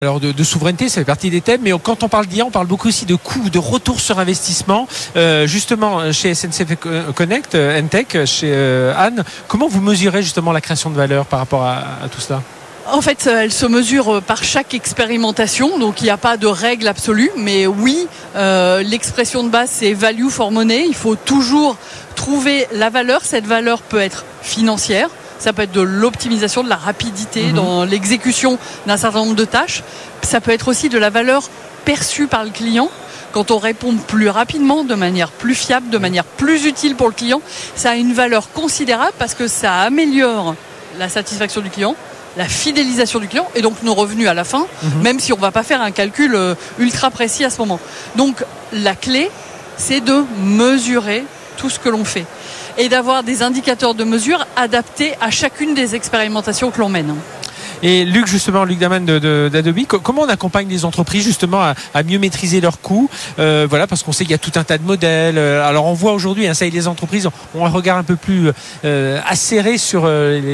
Alors de souveraineté, ça fait partie des thèmes, mais quand on parle d'IA, on parle beaucoup aussi de coûts, de retour sur investissement. Justement, chez SNCF Connect, Entech, chez Anne, comment vous mesurez justement la création de valeur par rapport à tout cela ? En fait, elle se mesure par chaque expérimentation, donc il n'y a pas de règle absolue, mais oui, l'expression de base c'est value for money. Il faut toujours trouver la valeur. Cette valeur peut être financière. Ça peut être de l'optimisation, de la rapidité dans l'exécution d'un certain nombre de tâches. Ça peut être aussi de la valeur perçue par le client. Quand on répond plus rapidement, de manière plus fiable, de manière plus utile pour le client, ça a une valeur considérable parce que ça améliore la satisfaction du client, la fidélisation du client et donc nos revenus à la fin, même si on ne va pas faire un calcul ultra précis à ce moment. Donc la clé, c'est de mesurer tout ce que l'on fait et d'avoir des indicateurs de mesure adaptés à chacune des expérimentations que l'on mène. Et Luc Daman d'Adobe, comment on accompagne les entreprises justement à mieux maîtriser leurs coûts, voilà, parce qu'on sait qu'il y a tout un tas de modèles. Alors on voit aujourd'hui, ça y est, les entreprises ont un regard un peu plus acéré sur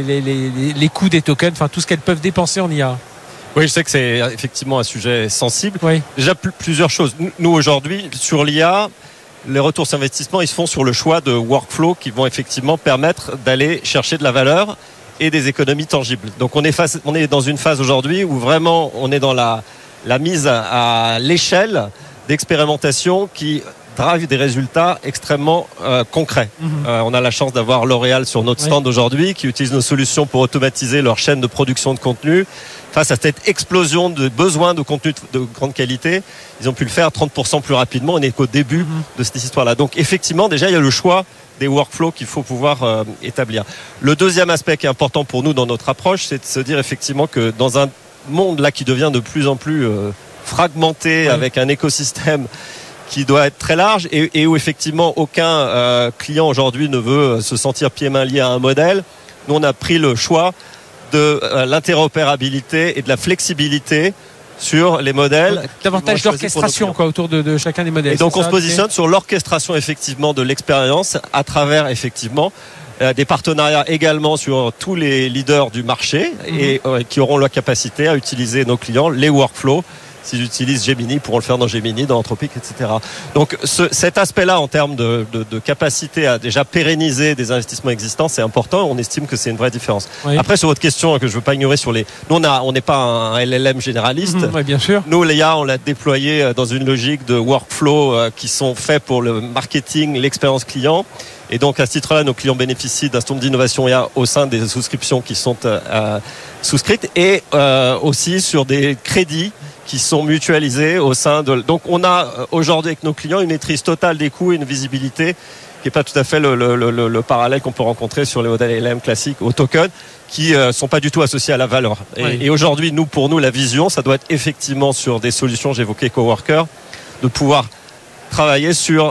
les coûts des tokens, enfin tout ce qu'elles peuvent dépenser en IA. Oui, je sais que c'est effectivement un sujet sensible. Oui. Déjà plusieurs choses. Nous aujourd'hui sur l'IA, les retours sur investissement, ils se font sur le choix de workflows qui vont effectivement permettre d'aller chercher de la valeur et des économies tangibles. Donc on est dans une phase aujourd'hui où vraiment on est dans la mise à l'échelle d'expérimentation qui drive des résultats extrêmement concrets. On a la chance d'avoir L'Oréal sur notre stand aujourd'hui qui utilise nos solutions pour automatiser leur chaîne de production de contenu. Face à cette explosion de besoins de contenu de grande qualité, ils ont pu le faire 30% plus rapidement. On n'est qu'au début de cette histoire-là. Donc effectivement, déjà, il y a le choix des workflows qu'il faut pouvoir établir. Le deuxième aspect qui est important pour nous dans notre approche, c'est de se dire effectivement que dans un monde là qui devient de plus en plus fragmenté, avec un écosystème qui doit être très large et où effectivement aucun client aujourd'hui ne veut se sentir pieds-mains liés à un modèle, nous on a pris le choix de l'interopérabilité et de la flexibilité sur les modèles. Davantage d'orchestration autour de chacun des modèles. Et donc on se positionne sur l'orchestration effectivement de l'expérience à travers effectivement des partenariats également sur tous les leaders du marché et qui auront la capacité à utiliser nos clients, les workflows. S'ils utilisent Gemini, ils pourront le faire dans Gemini, dans Anthropic, etc. Donc cet aspect-là en termes de capacité à déjà pérenniser des investissements existants, c'est important. On estime que c'est une vraie différence. Oui. Après, sur votre question que je ne veux pas ignorer sur les... Nous, on n'est pas un LLM généraliste. Oui, bien sûr. Nous, l'IA, on l'a déployé dans une logique de workflow qui sont faits pour le marketing, l'expérience client. Et donc, à ce titre-là, nos clients bénéficient d'un certain nombre d'innovations IA au sein des souscriptions qui sont souscrites et aussi sur des crédits qui sont mutualisés au sein de... Donc on a aujourd'hui avec nos clients une maîtrise totale des coûts et une visibilité qui n'est pas tout à fait le parallèle qu'on peut rencontrer sur les modèles LLM classiques aux tokens qui sont pas du tout associés à la valeur. Et aujourd'hui, pour nous, la vision, ça doit être effectivement sur des solutions, j'évoquais Coworker, de pouvoir travailler sur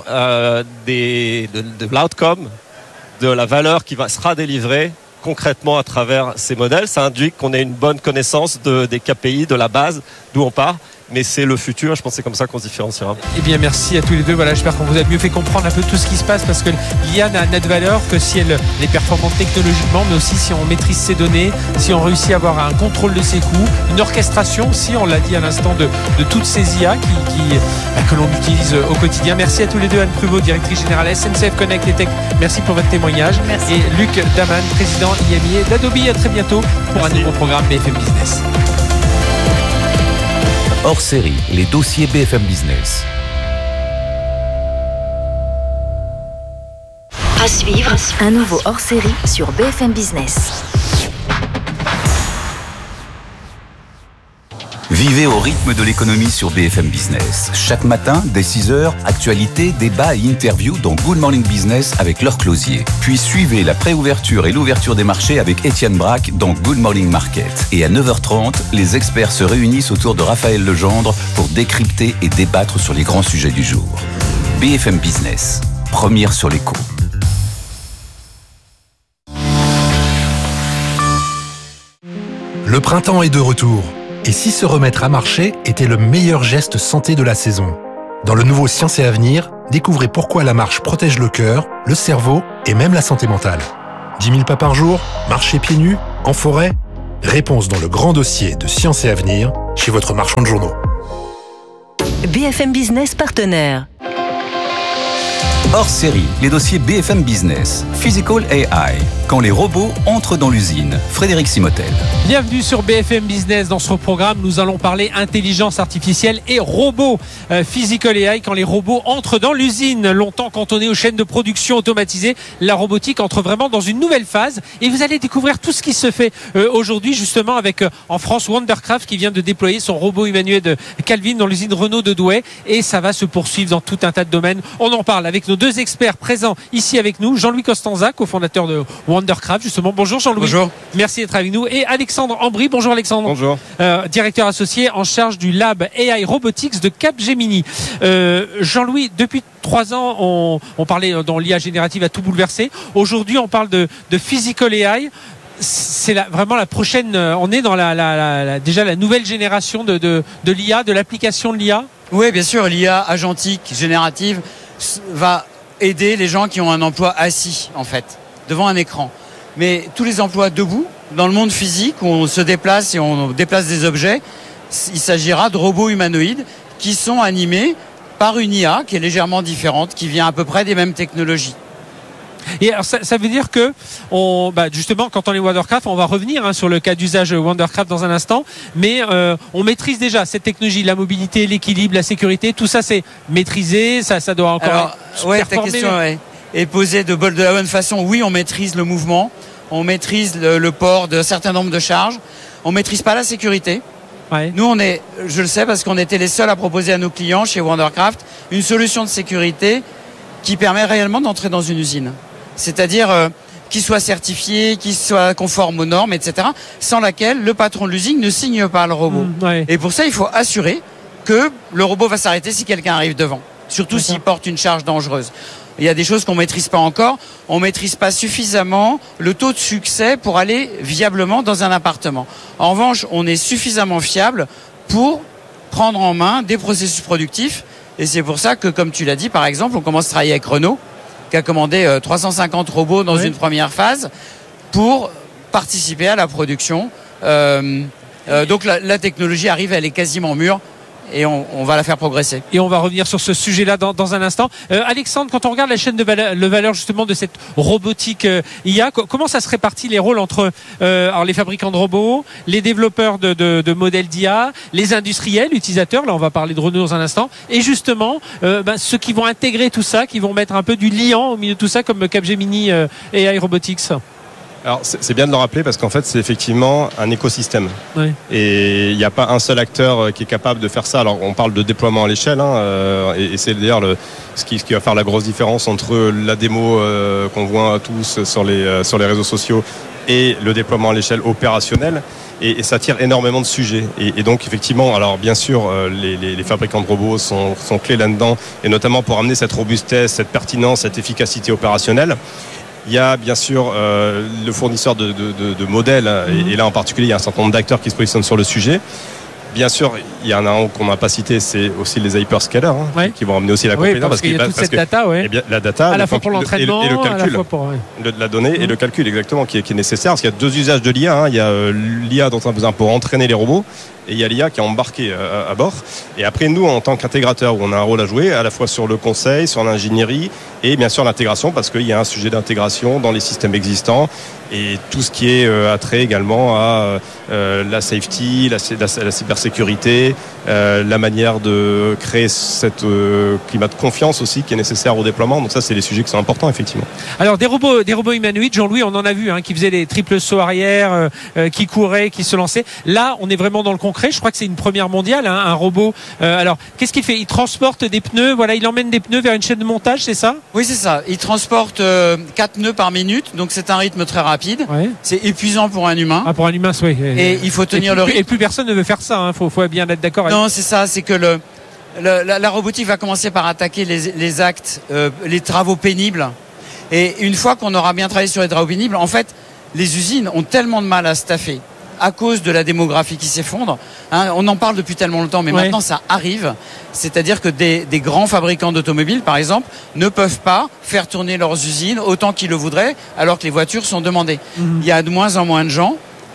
de l'outcome, de la valeur qui sera délivrée concrètement à travers ces modèles. Ça induit qu'on ait une bonne connaissance des KPI, de la base, d'où on part. Mais c'est le futur, je pense que c'est comme ça qu'on se différenciera. Eh bien, merci à tous les deux. Voilà, j'espère qu'on vous a mieux fait comprendre un peu tout ce qui se passe parce que l'IA n'a de valeur que si elle est performante technologiquement, mais aussi si on maîtrise ses données, si on réussit à avoir un contrôle de ses coûts, une orchestration aussi, on l'a dit à l'instant, de toutes ces IA que l'on utilise au quotidien. Merci à tous les deux. Anne Pruvot, directrice générale SNCF Connect et Tech. Merci pour votre témoignage. Merci. Et Luc Daman, président IMIA d'Adobe. À très bientôt pour un nouveau programme BFM Business. Hors série, les dossiers BFM Business. À suivre, un nouveau hors série sur BFM Business. Vivez au rythme de l'économie sur BFM Business. Chaque matin, dès 6h, actualité, débat et interview dans Good Morning Business avec Laure Closier. Puis suivez la préouverture et l'ouverture des marchés avec Étienne Braque dans Good Morning Market. Et à 9h30, les experts se réunissent autour de Raphaël Legendre pour décrypter et débattre sur les grands sujets du jour. BFM Business, première sur l'écho. Le printemps est de retour. Et si se remettre à marcher était le meilleur geste santé de la saison? Dans le nouveau Science et Avenir, découvrez pourquoi la marche protège le cœur, le cerveau et même la santé mentale. 10 000 pas par jour, marcher pieds nus, en forêt? Réponse dans le grand dossier de Science et Avenir, chez votre marchand de journaux. BFM Business partenaire. Hors série, les dossiers BFM Business. Physical AI. Quand les robots entrent dans l'usine. Frédéric Simotel. Bienvenue sur BFM Business. Dans ce programme, nous allons parler intelligence artificielle et robots. Physical AI, quand les robots entrent dans l'usine. Longtemps cantonnés aux chaînes de production automatisées, la robotique entre vraiment dans une nouvelle phase. Et vous allez découvrir tout ce qui se fait aujourd'hui, justement, avec en France Wondercraft qui vient de déployer son robot humanoïde Calvin dans l'usine Renault de Douai. Et ça va se poursuivre dans tout un tas de domaines. On en parle avec nos deux experts présents ici avec nous. Jean-Louis Costanza, cofondateur de Wondercraft, justement. Bonjour Jean-Louis. Bonjour. Merci d'être avec nous. Et Alexandre Ambry. Bonjour Alexandre. Bonjour. Directeur associé en charge du Lab AI Robotics de Capgemini. Jean-Louis, depuis 3 ans, on parlait dans l'IA générative à tout bouleverser. Aujourd'hui, on parle de Physical AI. C'est vraiment la prochaine. On est dans déjà la nouvelle génération de l'IA, de l'application de l'IA. Oui, bien sûr. L'IA agentique générative va aider les gens qui ont un emploi assis, en fait, devant un écran. Mais tous les emplois debout, dans le monde physique, où on se déplace et on déplace des objets, il s'agira de robots humanoïdes qui sont animés par une IA qui est légèrement différente, qui vient à peu près des mêmes technologies. Et alors ça veut dire que justement, quand on est Wondercraft, on va revenir sur le cas d'usage Wondercraft dans un instant, mais on maîtrise déjà cette technologie, la mobilité, l'équilibre, la sécurité, tout ça c'est maîtrisé, ça doit encore ta question est posée de la bonne façon. Oui, on maîtrise le mouvement, on maîtrise le port d'un certain nombre de charges, on maîtrise pas la sécurité. Ouais. Nous, je le sais parce qu'on était les seuls à proposer à nos clients chez Wondercraft une solution de sécurité qui permet réellement d'entrer dans une usine. C'est-à-dire qu'il soit certifié, qu'il soit conforme aux normes, etc., sans laquelle le patron de l'usine ne signe pas le robot. Et pour ça, il faut assurer que le robot va s'arrêter si quelqu'un arrive devant, surtout s'il porte une charge dangereuse. Il y a des choses qu'on ne maîtrise pas encore. On ne maîtrise pas suffisamment le taux de succès pour aller viablement dans un appartement. En revanche, on est suffisamment fiable pour prendre en main des processus productifs. Et c'est pour ça que, comme tu l'as dit, par exemple, on commence à travailler avec Renault, qui a commandé 350 robots dans une première phase pour participer à la production. Donc la technologie arrive, elle est quasiment mûre. Et on va la faire progresser. Et on va revenir sur ce sujet-là dans un instant. Alexandre, quand on regarde la chaîne de valeur justement de cette robotique IA, comment ça se répartit les rôles entre alors les fabricants de robots, les développeurs de modèles d'IA, les industriels, utilisateurs, là on va parler de Renault dans un instant, et justement ceux qui vont intégrer tout ça, qui vont mettre un peu du liant au milieu de tout ça, comme Capgemini AI Robotics. Alors c'est bien de le rappeler parce qu'en fait c'est effectivement un écosystème. Oui. Et il n'y a pas un seul acteur qui est capable de faire ça. Alors on parle de déploiement à l'échelle et c'est d'ailleurs ce qui va faire la grosse différence entre la démo qu'on voit tous sur les réseaux sociaux et le déploiement à l'échelle opérationnelle. Et ça tire énormément de sujets. Et donc effectivement, alors bien sûr, les fabricants de robots sont clés là-dedans, et notamment pour amener cette robustesse, cette pertinence, cette efficacité opérationnelle. Il y a bien sûr le fournisseur de modèles, et là en particulier il y a un certain nombre d'acteurs qui se positionnent sur le sujet. Bien sûr, il y en a un qu'on n'a pas cité, c'est aussi les hyperscalers qui vont amener aussi la compétence. Oui, parce qu'il y a toute cette data, la data, à la fois pour l'entraînement, et le calcul, à la fois pour de la donnée et le calcul exactement qui est nécessaire. Parce qu'il y a 2 usages de l'IA. Il y a l'IA dont on a besoin pour entraîner les robots. Et il y a l'IA qui est embarquée à bord. Et après, nous, en tant qu'intégrateur, où on a un rôle à jouer, à la fois sur le conseil, sur l'ingénierie et bien sûr l'intégration, parce qu'il y a un sujet d'intégration dans les systèmes existants et tout ce qui est attrait également à la safety, la cybersécurité, la manière de créer cette climat de confiance aussi qui est nécessaire au déploiement. Donc ça, c'est les sujets qui sont importants, effectivement. Alors, des robots humanoïdes, Jean-Louis, on en a vu, qui faisaient des triples sauts arrière, qui couraient, qui se lançaient. Là, on est vraiment dans le concret. Je crois que c'est une première mondiale, un robot. Alors, qu'est-ce qu'il fait ? Il transporte des pneus, il emmène des pneus vers une chaîne de montage, c'est ça ? Oui, c'est ça. Il transporte 4 pneus par minute, donc c'est un rythme très rapide. Ouais. C'est épuisant pour un humain. Ah, pour un humain, oui. Et il faut tenir le rythme. Et plus personne ne veut faire ça, faut bien être d'accord. Non, c'est ça, c'est que la robotique va commencer par attaquer les actes, les travaux pénibles. Et une fois qu'on aura bien travaillé sur les travaux pénibles, en fait, les usines ont tellement de mal à staffer à cause de la démographie qui s'effondre. On en parle depuis tellement longtemps, mais maintenant ça arrive. C'est-à-dire que des grands fabricants d'automobiles, par exemple, ne peuvent pas faire tourner leurs usines autant qu'ils le voudraient, alors que les voitures sont demandées. Il y a de moins en moins de gens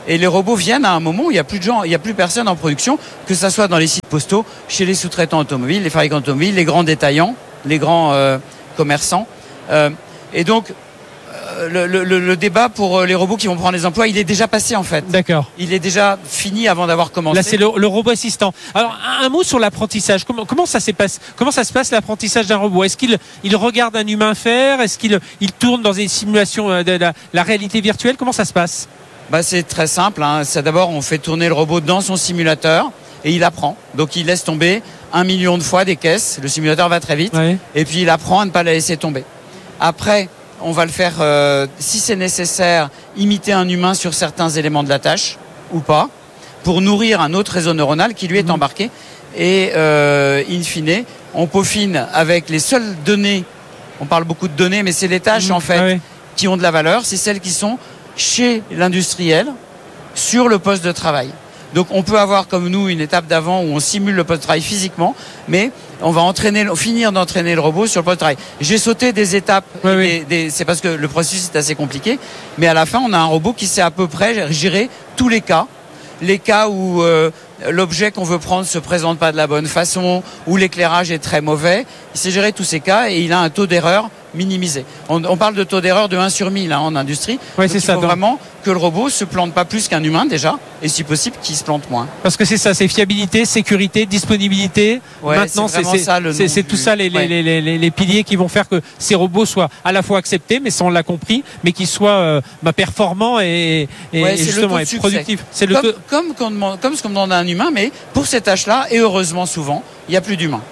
Et les robots viennent à un moment où il n'y a plus de gens, il n'y a plus personne en production, que ça soit dans les sites postaux, chez les sous-traitants automobiles, les fabricants automobiles, les grands détaillants, les grands commerçants. Et donc, le débat pour les robots qui vont prendre les emplois, il est déjà passé en fait. D'accord. Il est déjà fini avant d'avoir commencé. Là, c'est le robot assistant. Alors, un mot sur l'apprentissage. Comment ça se passe l'apprentissage d'un robot? Est-ce qu'il regarde un humain faire? Est-ce qu'il tourne dans des simulations de la réalité virtuelle? Comment ça se passe? C'est très simple. C'est d'abord, on fait tourner le robot dans son simulateur et il apprend. Donc, il laisse tomber 1 million de fois des caisses. Le simulateur va très vite. Ouais. Et puis, il apprend à ne pas la laisser tomber. Après, on va le faire, si c'est nécessaire, imiter un humain sur certains éléments de la tâche ou pas, pour nourrir un autre réseau neuronal qui lui est embarqué. Et in fine, on peaufine avec les seules données. On parle beaucoup de données, mais c'est les tâches en fait qui ont de la valeur. C'est celles qui sont chez l'industriel sur le poste de travail. Donc on peut avoir comme nous une étape d'avant où on simule le poste de travail physiquement, mais on va finir d'entraîner le robot sur le poste de travail. J'ai sauté des étapes, c'est parce que le processus est assez compliqué, mais à la fin on a un robot qui sait à peu près gérer tous les cas où l'objet qu'on veut prendre se présente pas de la bonne façon, où l'éclairage est très mauvais. Il sait gérer tous ces cas et il a un taux d'erreur minimisé. On parle de taux d'erreur de 1 sur 1000 en industrie. Ouais, c'est ça. Il faut vraiment que le robot se plante pas plus qu'un humain déjà, et si possible qu'il se plante moins. Parce que c'est ça, c'est fiabilité, sécurité, disponibilité. Maintenant, c'est tout ça les piliers qui vont faire que ces robots soient à la fois acceptés, mais ça on l'a compris, mais qu'ils soient performants et justement et productifs. C'est comme ce qu'on demande à un humain, mais pour ces tâches-là, et heureusement souvent, il n'y a plus d'humains.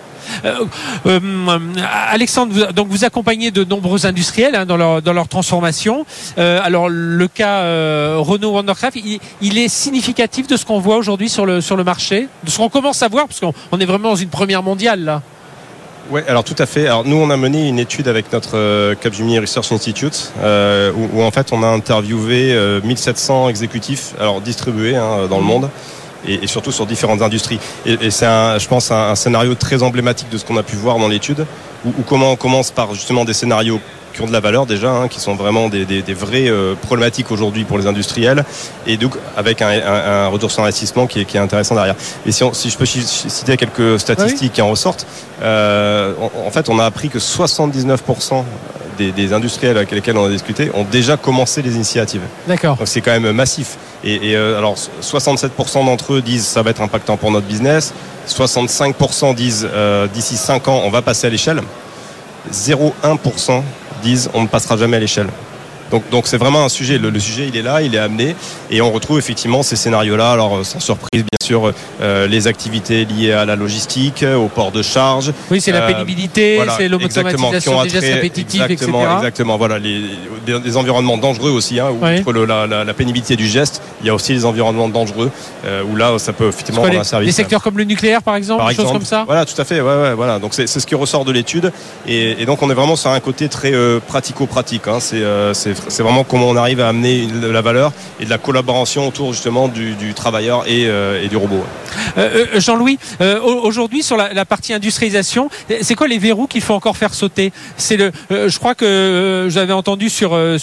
Alexandre, donc vous accompagnez de nombreux industriels dans leur transformation. Alors le cas Renault Wondercraft, il est significatif de ce qu'on voit aujourd'hui sur le marché, de ce qu'on commence à voir, parce qu'on est vraiment dans une première mondiale là. Oui, alors tout à fait. Alors nous, on a mené une étude avec notre Capgemini Research Institute où en fait on a interviewé 1700 exécutifs, alors distribués dans le monde. Et surtout sur différentes industries. Et c'est je pense un scénario très emblématique de ce qu'on a pu voir dans l'étude, où comment on commence par justement des scénarios qui ont de la valeur déjà, qui sont vraiment des vraies problématiques aujourd'hui pour les industriels, et donc avec un retour sur investissement qui est intéressant derrière. Et si je peux citer quelques statistiques qui en ressortent, en fait on a appris que 79% des industriels avec lesquels on a discuté ont déjà commencé les initiatives. D'accord. Donc c'est quand même massif. Et alors 67% d'entre eux disent ça va être impactant pour notre business. 65% disent d'ici 5 ans on va passer à l'échelle. 0,1% disent on ne passera jamais à l'échelle. Donc c'est vraiment un sujet. Le sujet il est là, il est amené, et on retrouve effectivement ces scénarios-là. Alors sans surprise bien sûr, les activités liées à la logistique, au port de charge. Oui, c'est la pénibilité, c'est l'automatisation des gestes répétitifs, etc. Exactement. Voilà, des environnements dangereux aussi. Outre la pénibilité du geste, il y a aussi les environnements dangereux où là ça peut effectivement rendre un service. Des secteurs comme le nucléaire par exemple, des choses comme ça. Voilà, tout à fait. Voilà. Donc c'est ce qui ressort de l'étude, et donc on est vraiment sur un côté très pratico-pratique. C'est vraiment comment on arrive à amener la valeur et de la collaboration autour justement du travailleur et du robot. Jean-Louis, aujourd'hui sur la partie industrialisation, c'est quoi les verrous qu'il faut encore faire sauter? Je crois que j'avais entendu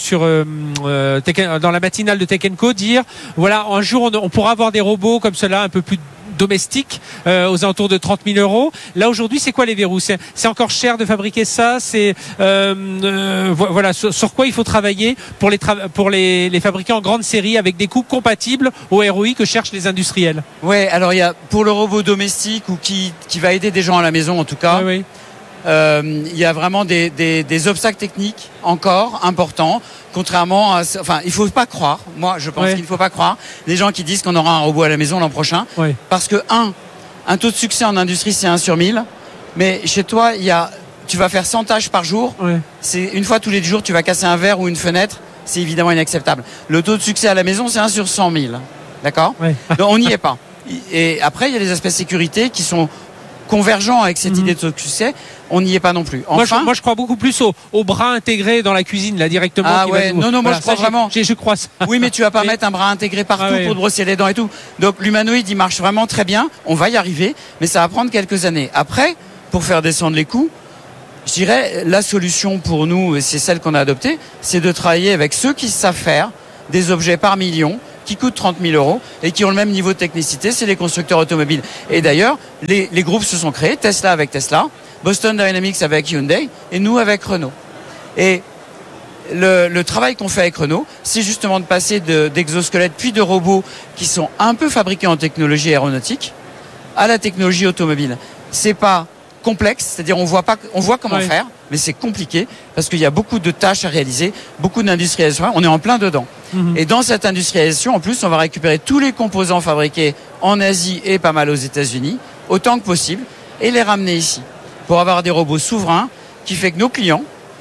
dans la matinale de Tech & Co dire voilà, un jour on pourra avoir des robots comme cela un peu plus domestique aux alentours de 30 000 euros. Là aujourd'hui, c'est quoi les verrous? C'est encore cher de fabriquer ça. C'est voilà sur quoi il faut travailler pour les fabriquer en grande série avec des coûts compatibles au ROI que cherchent les industriels. Ouais, alors il y a pour le robot domestique ou qui va aider des gens à la maison en tout cas. Oui. Il y a vraiment des obstacles techniques encore importants, contrairement à... Enfin, il ne faut pas croire, moi je pense qu'il ne faut pas croire, les gens qui disent qu'on aura un robot à la maison l'an prochain, parce que un taux de succès en industrie c'est 1 sur 1000, mais chez toi, tu vas faire 100 tâches par jour, c'est une fois tous les 2 jours tu vas casser un verre ou une fenêtre, c'est évidemment inacceptable. Le taux de succès à la maison c'est 1 sur 100 000, d'accord? Donc on n'y est pas. Et après il y a les aspects sécurité qui sont convergents avec cette idée de succès, on n'y est pas non plus. Enfin, moi je crois beaucoup plus au bras intégré dans la cuisine là directement. Moi je crois vraiment. Je crois ça. Oui, mais tu vas pas mettre un bras intégré partout pour te brosser les dents et tout. Donc l'humanoïde il marche vraiment très bien, on va y arriver, mais ça va prendre quelques années. Après, pour faire descendre les coûts, je dirais la solution pour nous, et c'est celle qu'on a adoptée, c'est de travailler avec ceux qui savent faire des objets par million, qui coûtent 30 000 euros et qui ont le même niveau de technicité, c'est les constructeurs automobiles. Et d'ailleurs, les groupes se sont créés, Tesla avec Tesla, Boston Dynamics avec Hyundai et nous avec Renault. Et le travail qu'on fait avec Renault, c'est justement de passer d'exosquelettes puis de robots qui sont un peu fabriqués en technologie aéronautique à la technologie automobile. C'est pas complexe, c'est-à-dire on voit comment faire, mais c'est compliqué parce qu'il y a beaucoup de tâches à réaliser, beaucoup d'industrialisation, on est en plein dedans. Et dans cette industrialisation, en plus, on va récupérer tous les composants fabriqués en Asie et pas mal aux États-Unis, autant que possible, et les ramener ici pour avoir des robots souverains qui fait que nos clients,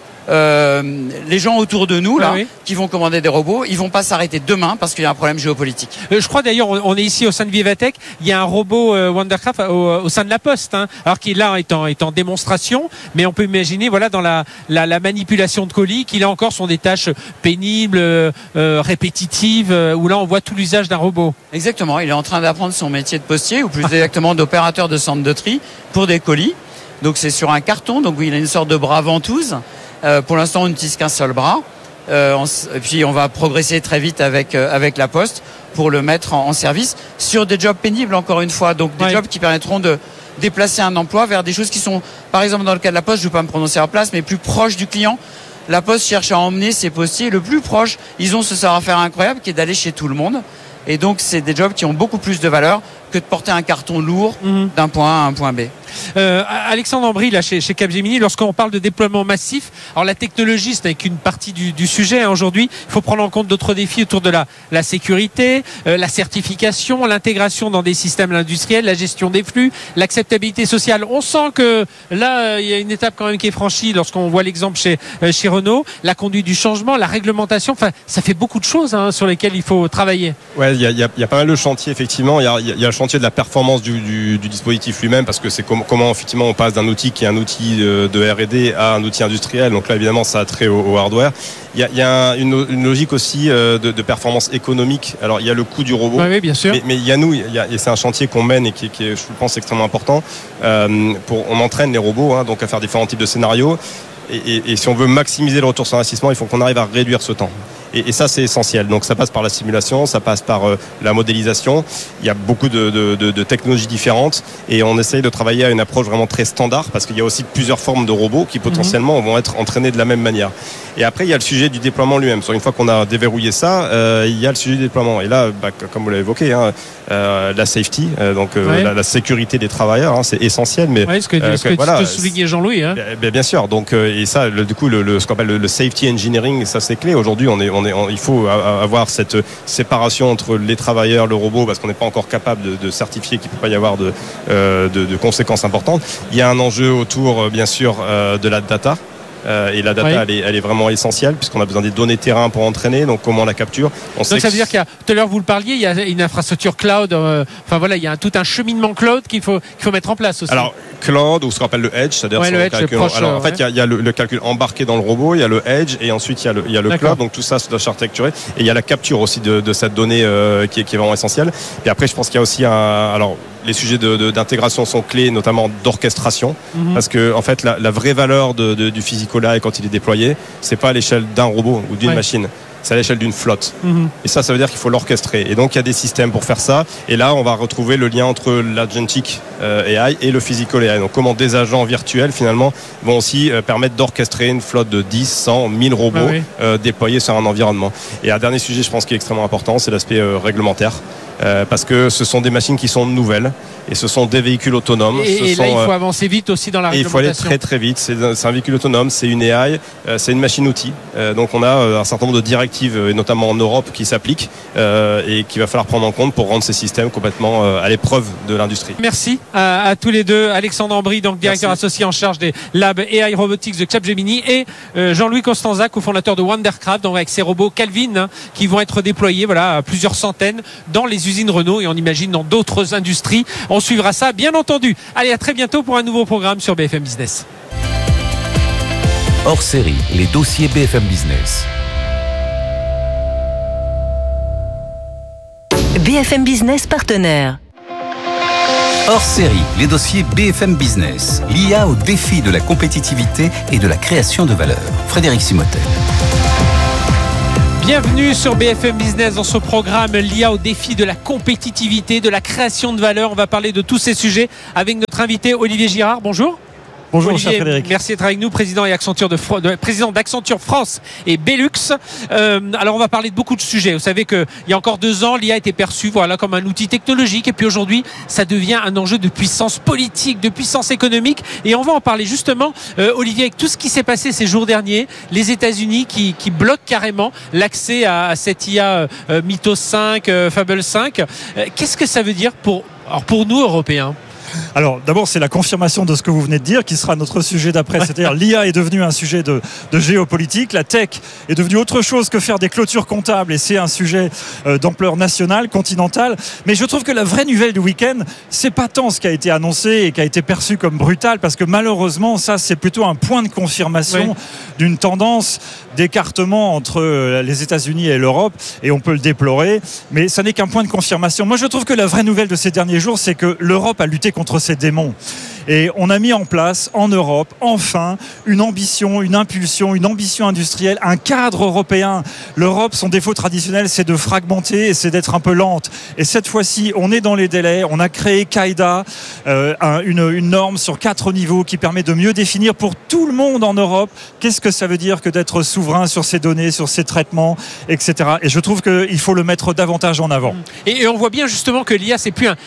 les gens autour de nous qui vont commander des robots, ils vont pas s'arrêter demain parce qu'il y a un problème géopolitique. Je crois d'ailleurs, on est ici au sein de Vivatech, il y a un robot Wondercraft au sein de la Poste, alors qu'il là est en démonstration, mais on peut imaginer dans la manipulation de colis qu'il là encore sont des tâches pénibles, répétitives, où là on voit tout l'usage d'un robot. Exactement, il est en train d'apprendre son métier de postier ou plus exactement d'opérateur de centre de tri pour des colis. Donc c'est sur un carton, donc il a une sorte de bras ventouse. Pour l'instant, on n'utilise qu'un seul bras. Et puis, on va progresser très vite avec la Poste pour le mettre en service sur des jobs pénibles, encore une fois. Donc, des jobs qui permettront de déplacer un emploi vers des choses qui sont, par exemple, dans le cas de la Poste, je ne vais pas me prononcer en place, mais plus proches du client. La Poste cherche à emmener ses postiers le plus proche. Ils ont ce savoir-faire incroyable qui est d'aller chez tout le monde. Et donc, c'est des jobs qui ont beaucoup plus de valeur que de porter un carton lourd d'un point A à un point B. Alexandre Ambry, là, chez Capgemini, lorsqu'on parle de déploiement massif, alors la technologie, ce n'est qu'une partie du sujet aujourd'hui. Il faut prendre en compte d'autres défis autour de la sécurité, la certification, l'intégration dans des systèmes industriels, la gestion des flux, l'acceptabilité sociale. On sent que là, il y a une étape quand même qui est franchie lorsqu'on voit l'exemple chez Renault, la conduite du changement, la réglementation. Enfin, ça fait beaucoup de choses sur lesquelles il faut travailler. Ouais, il y a pas mal de chantiers, effectivement. Il y a le chantier de la performance du dispositif lui-même, parce que c'est comment effectivement on passe d'un outil qui est un outil de R&D à un outil industriel. Donc là, évidemment, ça a trait au hardware. Il y a une logique aussi de performance économique. Alors, il y a le coût du robot. Oui, bien sûr. Mais et c'est un chantier qu'on mène et qui est, je pense, extrêmement important. On entraîne les robots, donc à faire différents types de scénarios. Et si on veut maximiser le retour sur investissement, il faut qu'on arrive à réduire ce temps. Et ça, c'est essentiel. Donc ça passe par la simulation, ça passe par la modélisation. Il y a beaucoup de technologies différentes et on essaye de travailler à une approche vraiment très standard, parce qu'il y a aussi plusieurs formes de robots qui potentiellement vont être entraînés de la même manière. Et après, il y a le sujet du déploiement lui-même. Une fois qu'on a déverrouillé ça, il y a le sujet du déploiement. Et là, comme vous l'avez évoqué, la safety, la sécurité des travailleurs, c'est essentiel. Mais ce que tu soulignais, Jean-Louis. Bien sûr. Donc, et ça, du coup, ce qu'on appelle le safety engineering, ça c'est clé. Aujourd'hui, il faut avoir cette séparation entre les travailleurs, le robot, parce qu'on n'est pas encore capable de certifier qu'il ne peut pas y avoir de conséquences importantes. Il y a un enjeu autour, bien sûr, de la data. Et la data, elle est vraiment essentielle, puisqu'on a besoin des données terrain pour entraîner. Donc comment on la capture. Donc ça veut dire qu'il y a, tout à l'heure vous le parliez, il y a une infrastructure cloud. Il y a tout un cheminement cloud qu'il faut mettre en place aussi. Alors cloud, ou ce qu'on appelle le edge, c'est-à-dire le calcul. En fait, il y a le calcul embarqué dans le robot, il y a le edge, et ensuite il y a le cloud. Donc tout ça doit s'architecturer. Et il y a la capture aussi de cette donnée qui est vraiment essentielle. Et après, je pense qu'il y a aussi les sujets d'intégration sont clés, notamment d'orchestration, parce que en fait la vraie valeur du physico-lab quand il est déployé, c'est pas à l'échelle d'un robot ou d'une machine, c'est à l'échelle d'une flotte. Et ça veut dire qu'il faut l'orchestrer. Et donc il y a des systèmes pour faire ça. Et là, on va retrouver le lien entre l'agentic AI et le physical AI. Donc comment des agents virtuels finalement vont aussi permettre d'orchestrer une flotte de 10, 100, 1000 robots déployés sur un environnement. Et un dernier sujet, je pense, qui est extrêmement important, c'est l'aspect réglementaire. Parce que ce sont des machines qui sont nouvelles et ce sont des véhicules autonomes. Et là, il faut avancer vite aussi dans la réglementation. Et il faut aller très très vite. C'est un véhicule autonome, c'est une AI, c'est une machine-outil. Donc on a un certain nombre de directives, et notamment en Europe, qui s'appliquent et qu'il va falloir prendre en compte pour rendre ces systèmes complètement à l'épreuve de l'industrie. Merci à tous les deux. Alexandre Ambry, donc directeur associé en charge des labs AI Robotics de Capgemini, et Jean-Louis Costanza, cofondateur de Wondercraft, donc avec ses robots Calvin qui vont être déployés, plusieurs centaines dans les usines Renault, et on imagine dans d'autres industries. On suivra ça, bien entendu. Allez, à très bientôt pour un nouveau programme sur BFM Business. Hors série, les dossiers BFM Business. BFM Business partenaire. Hors série, les dossiers BFM Business. L'IA au défi de la compétitivité et de la création de valeur. Frédéric Simotel. Bienvenue sur BFM Business dans ce programme l'IA au défi de la compétitivité, de la création de valeur. On va parler de tous ces sujets avec notre invité Olivier Girard. Bonjour. Bonjour, Olivier, cher Frédéric. Merci d'être avec nous, président d'Accenture France et Belux. Alors on va parler de beaucoup de sujets. Vous savez qu'il y a encore 2 ans, l'IA était perçue comme un outil technologique, et puis aujourd'hui, ça devient un enjeu de puissance politique, de puissance économique. Et on va en parler justement, Olivier, avec tout ce qui s'est passé ces jours derniers, les États-Unis qui bloquent carrément l'accès à cette IA Mythos 5, Fable 5. Qu'est-ce que ça veut dire pour nous, Européens ? Alors d'abord, c'est la confirmation de ce que vous venez de dire qui sera notre sujet d'après, c'est-à-dire l'IA est devenue un sujet de géopolitique, la tech est devenue autre chose que faire des clôtures comptables, et c'est un sujet d'ampleur nationale, continentale. Mais je trouve que la vraie nouvelle du week-end, c'est pas tant ce qui a été annoncé et qui a été perçu comme brutal, parce que malheureusement ça c'est plutôt un point de confirmation d'une tendance d'écartement entre les États-Unis et l'Europe, et on peut le déplorer, mais ça n'est qu'un point de confirmation. Moi je trouve que la vraie nouvelle de ces derniers jours, c'est que l'Europe a lutté contre ces démons. Et on a mis en place en Europe, enfin, une ambition, une impulsion, une ambition industrielle, un cadre européen. L'Europe, son défaut traditionnel, c'est de fragmenter et c'est d'être un peu lente. Et cette fois-ci, on est dans les délais. On a créé CAIDA, une norme sur 4 niveaux qui permet de mieux définir pour tout le monde en Europe qu'est-ce que ça veut dire que d'être souverain sur ces données, sur ces traitements, etc. Et je trouve qu'il faut le mettre davantage en avant. Et on voit bien justement que l'IA, c'est plus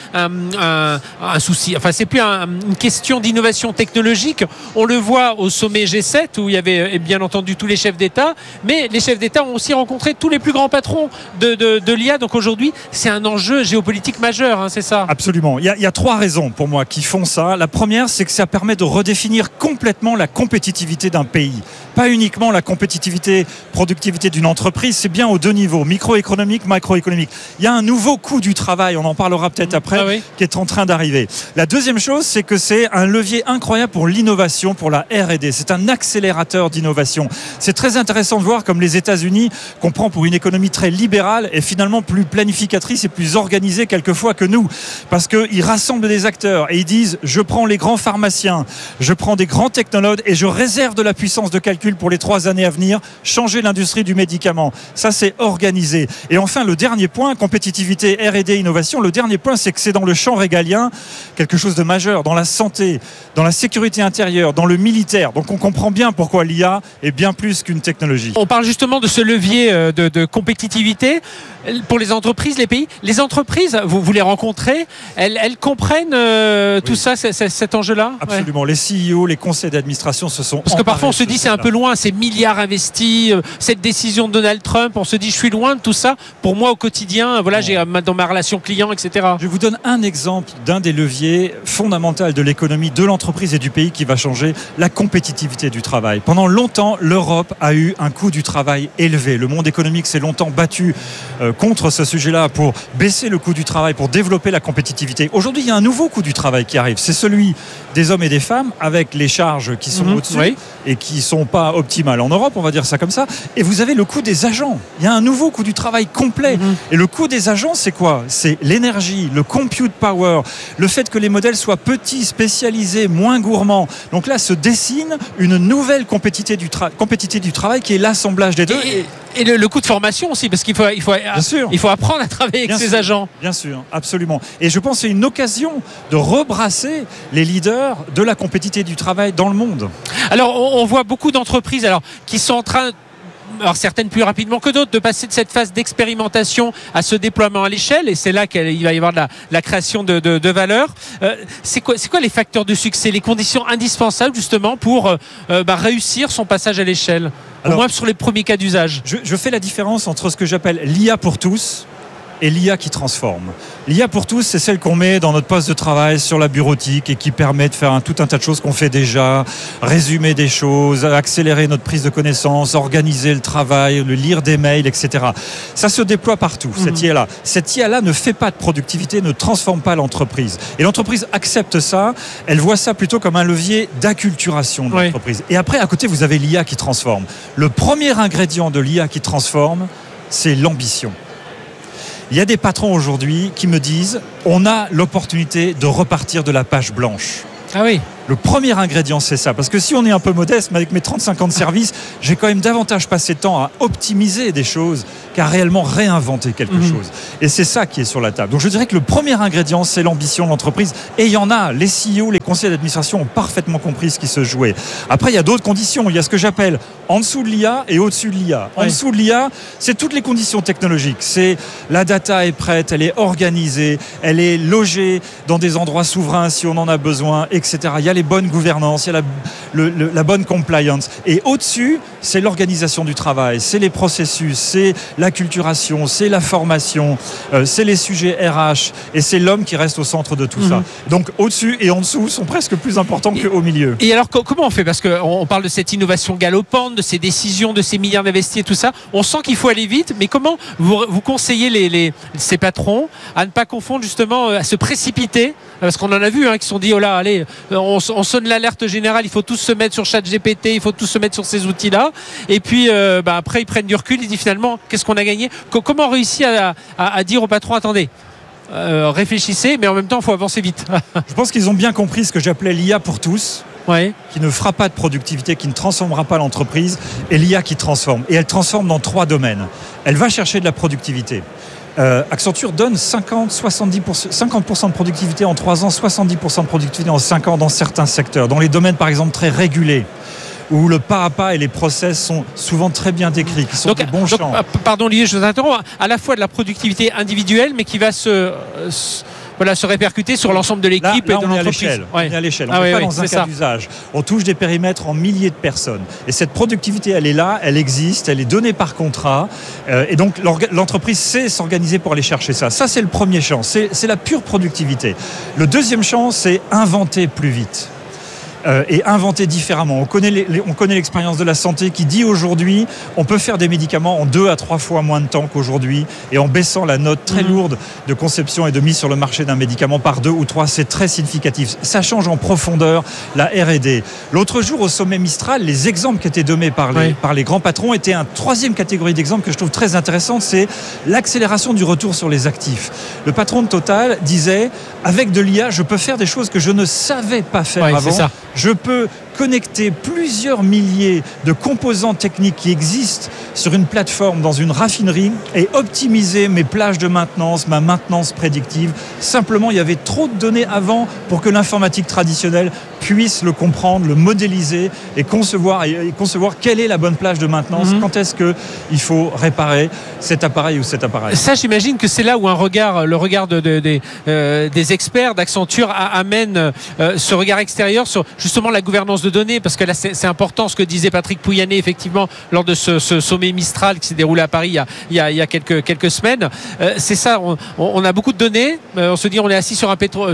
un souci, enfin c'est plus une question d'innovation technologique. On le voit au sommet G7 où il y avait bien entendu tous les chefs d'État, mais les chefs d'État ont aussi rencontré tous les plus grands patrons de l'IA. Donc aujourd'hui, c'est un enjeu géopolitique majeur, c'est ça ? Absolument. Il y a 3 raisons pour moi qui font ça. La première, c'est que ça permet de redéfinir complètement la compétitivité d'un pays. Pas uniquement la compétitivité, productivité d'une entreprise, c'est bien aux 2 niveaux, microéconomique, macroéconomique. Il y a un nouveau coût du travail, on en parlera peut-être après, qui est en train d'arriver. La deuxième chose, c'est que c'est un levier incroyable pour l'innovation, pour la R&D. C'est un accélérateur d'innovation. C'est très intéressant de voir comme les États-Unis, qu'on prend pour une économie très libérale, est finalement plus planificatrice et plus organisée quelquefois que nous. Parce qu'ils rassemblent des acteurs et ils disent, je prends les grands pharmaciens, je prends des grands technologues et je réserve de la puissance de calcul pour les 3 années à venir, changer l'industrie du médicament. Ça, c'est organisé. Et enfin, le dernier point, compétitivité, R&D, innovation, le dernier point, c'est que c'est dans le champ régalien quelque chose de majeur, dans la santé, dans la sécurité intérieure, dans le militaire. Donc on comprend bien pourquoi l'IA est bien plus qu'une technologie. On parle justement de ce levier de compétitivité pour les entreprises, les pays. Les entreprises, vous les rencontrez, elles comprennent tout ça, cet enjeu-là ? Absolument. Les CEO, les conseils d'administration se sont Parce que parfois on se dit c'est un peu loin, ces milliards investis, cette décision de Donald Trump, on se dit je suis loin de tout ça. Pour moi au quotidien, j'ai dans ma relation client, etc. Je vous donne un exemple d'un des leviers fondamentaux de l'économie, de l'entreprise et du pays qui va changer, la compétitivité du travail. Pendant longtemps, l'Europe a eu un coût du travail élevé. Le monde économique s'est longtemps battu contre ce sujet-là pour baisser le coût du travail, pour développer la compétitivité. Aujourd'hui, il y a un nouveau coût du travail qui arrive. C'est celui des hommes et des femmes avec les charges qui sont au-dessus et qui ne sont pas optimales en Europe, on va dire ça comme ça. Et vous avez le coût des agents. Il y a un nouveau coût du travail complet. Et le coût des agents, c'est quoi ? C'est l'énergie, le compute power, le fait que les modèles soient petits, spécialisés, moins gourmands. Donc là se dessine une nouvelle compétitivité du travail qui est l'assemblage des deux. Et le coût de formation aussi, parce qu'il faut apprendre à travailler avec ces agents. Bien sûr, absolument. Et je pense que c'est une occasion de rebrasser les leaders de la compétitivité du travail dans le monde. Alors, on voit beaucoup d'entreprises qui sont en train, alors certaines plus rapidement que d'autres, de passer de cette phase d'expérimentation à ce déploiement à l'échelle, et c'est là qu'il va y avoir de la création de valeur. C'est quoi les facteurs de succès, les conditions indispensables justement pour réussir son passage à l'échelle, au moins sur les premiers cas d'usage? Je fais la différence entre ce que j'appelle l'IA pour tous et l'IA qui transforme. L'IA pour tous, c'est celle qu'on met dans notre poste de travail sur la bureautique et qui permet de faire tout un tas de choses qu'on fait déjà, résumer des choses, accélérer notre prise de connaissances, organiser le travail, lire des mails, etc. Ça se déploie partout, cette IA-là. Cette IA-là ne fait pas de productivité, ne transforme pas l'entreprise. Et l'entreprise accepte ça, elle voit ça plutôt comme un levier d'acculturation de l'entreprise. Et après, à côté, vous avez l'IA qui transforme. Le premier ingrédient de l'IA qui transforme, c'est l'ambition. Il y a des patrons aujourd'hui qui me disent on a l'opportunité de repartir de la page blanche. Ah oui. Le premier ingrédient, c'est ça. Parce que si on est un peu modeste, mais avec mes 35 ans de service, j'ai quand même davantage passé de temps à optimiser des choses qu'à réellement réinventer quelque chose. Et c'est ça qui est sur la table. Donc je dirais que le premier ingrédient, c'est l'ambition de l'entreprise. Et il y en a. Les CEO, les conseillers d'administration ont parfaitement compris ce qui se jouait. Après, il y a d'autres conditions. Il y a ce que j'appelle en dessous de l'IA et au-dessus de l'IA. En dessous de l'IA, c'est toutes les conditions technologiques. C'est la data est prête, elle est organisée, elle est logée dans des endroits souverains si on en a besoin, etc. Il y a les bonnes gouvernances, il y a la bonne compliance. Et au-dessus, c'est l'organisation du travail, c'est les processus, c'est l'acculturation, c'est la formation, c'est les sujets RH et c'est l'homme qui reste au centre de tout ça. Donc au-dessus et en dessous sont presque plus importants qu'au milieu. Et alors comment on fait? Parce qu'on parle de cette innovation galopante, de ces décisions, de ces milliards d'investis et tout ça. On sent qu'il faut aller vite, mais comment vous conseillez ces patrons à ne pas confondre justement, à se précipiter? Parce qu'on en a vu qui se sont dit, oh là, allez, on sonne l'alerte générale, il faut tous se mettre sur ChatGPT, il faut tous se mettre sur ces outils-là. Et puis après, ils prennent du recul, ils disent finalement, qu'est-ce qu'on a gagné? Comment on réussit à dire au patron, attendez, réfléchissez, mais en même temps, il faut avancer vite. Je pense qu'ils ont bien compris ce que j'appelais l'IA pour tous. Qui ne fera pas de productivité, qui ne transformera pas l'entreprise, et l'IA qui transforme. Et elle transforme dans 3 domaines. Elle va chercher de la productivité. Accenture donne 50% de productivité en 3 ans, 70% de productivité en 5 ans dans certains secteurs, dans les domaines par exemple très régulés, où le pas à pas et les process sont souvent très bien décrits, qui sont des bons champs. Pardon Olivier, je vous interromps, à la fois de la productivité individuelle, mais qui va se répercuter sur l'ensemble de l'équipe et de l'entreprise. On est à l'échelle. On n'est pas dans un cas d'usage. On touche des périmètres en milliers de personnes. Et cette productivité, elle est là, elle existe, elle est donnée par contrat. Et donc, l'entreprise sait s'organiser pour aller chercher ça. Ça, c'est le premier champ. C'est la pure productivité. Le deuxième champ, c'est inventer plus vite. Et inventer différemment. On connaît l'expérience de la santé qui dit aujourd'hui on peut faire des médicaments en 2 à 3 fois moins de temps qu'aujourd'hui, et en baissant la note très lourde de conception et de mise sur le marché d'un médicament par 2 ou 3, c'est très significatif. Ça change en profondeur la R&D. L'autre jour au sommet Mistral, les exemples qui étaient donnés par les grands patrons étaient une 3e catégorie d'exemples que je trouve très intéressante, c'est l'accélération du retour sur les actifs. Le patron de Total disait, avec de l'IA, je peux faire des choses que je ne savais pas faire avant. Je peux connecter plusieurs milliers de composants techniques qui existent sur une plateforme dans une raffinerie et optimiser mes plages de maintenance, ma maintenance prédictive. Simplement, il y avait trop de données avant pour que l'informatique traditionnelle puisse le comprendre, le modéliser et concevoir quelle est la bonne plage de maintenance, quand est-ce qu'il faut réparer cet appareil ou cet appareil. Ça, j'imagine que c'est là où le regard des experts d'Accenture amène ce regard extérieur sur justement la gouvernance de données, parce que là c'est important ce que disait Patrick Pouyanné effectivement lors de ce sommet Mistral qui s'est déroulé à Paris il y a quelques semaines. C'est ça, on a beaucoup de données, on se dit on est assis sur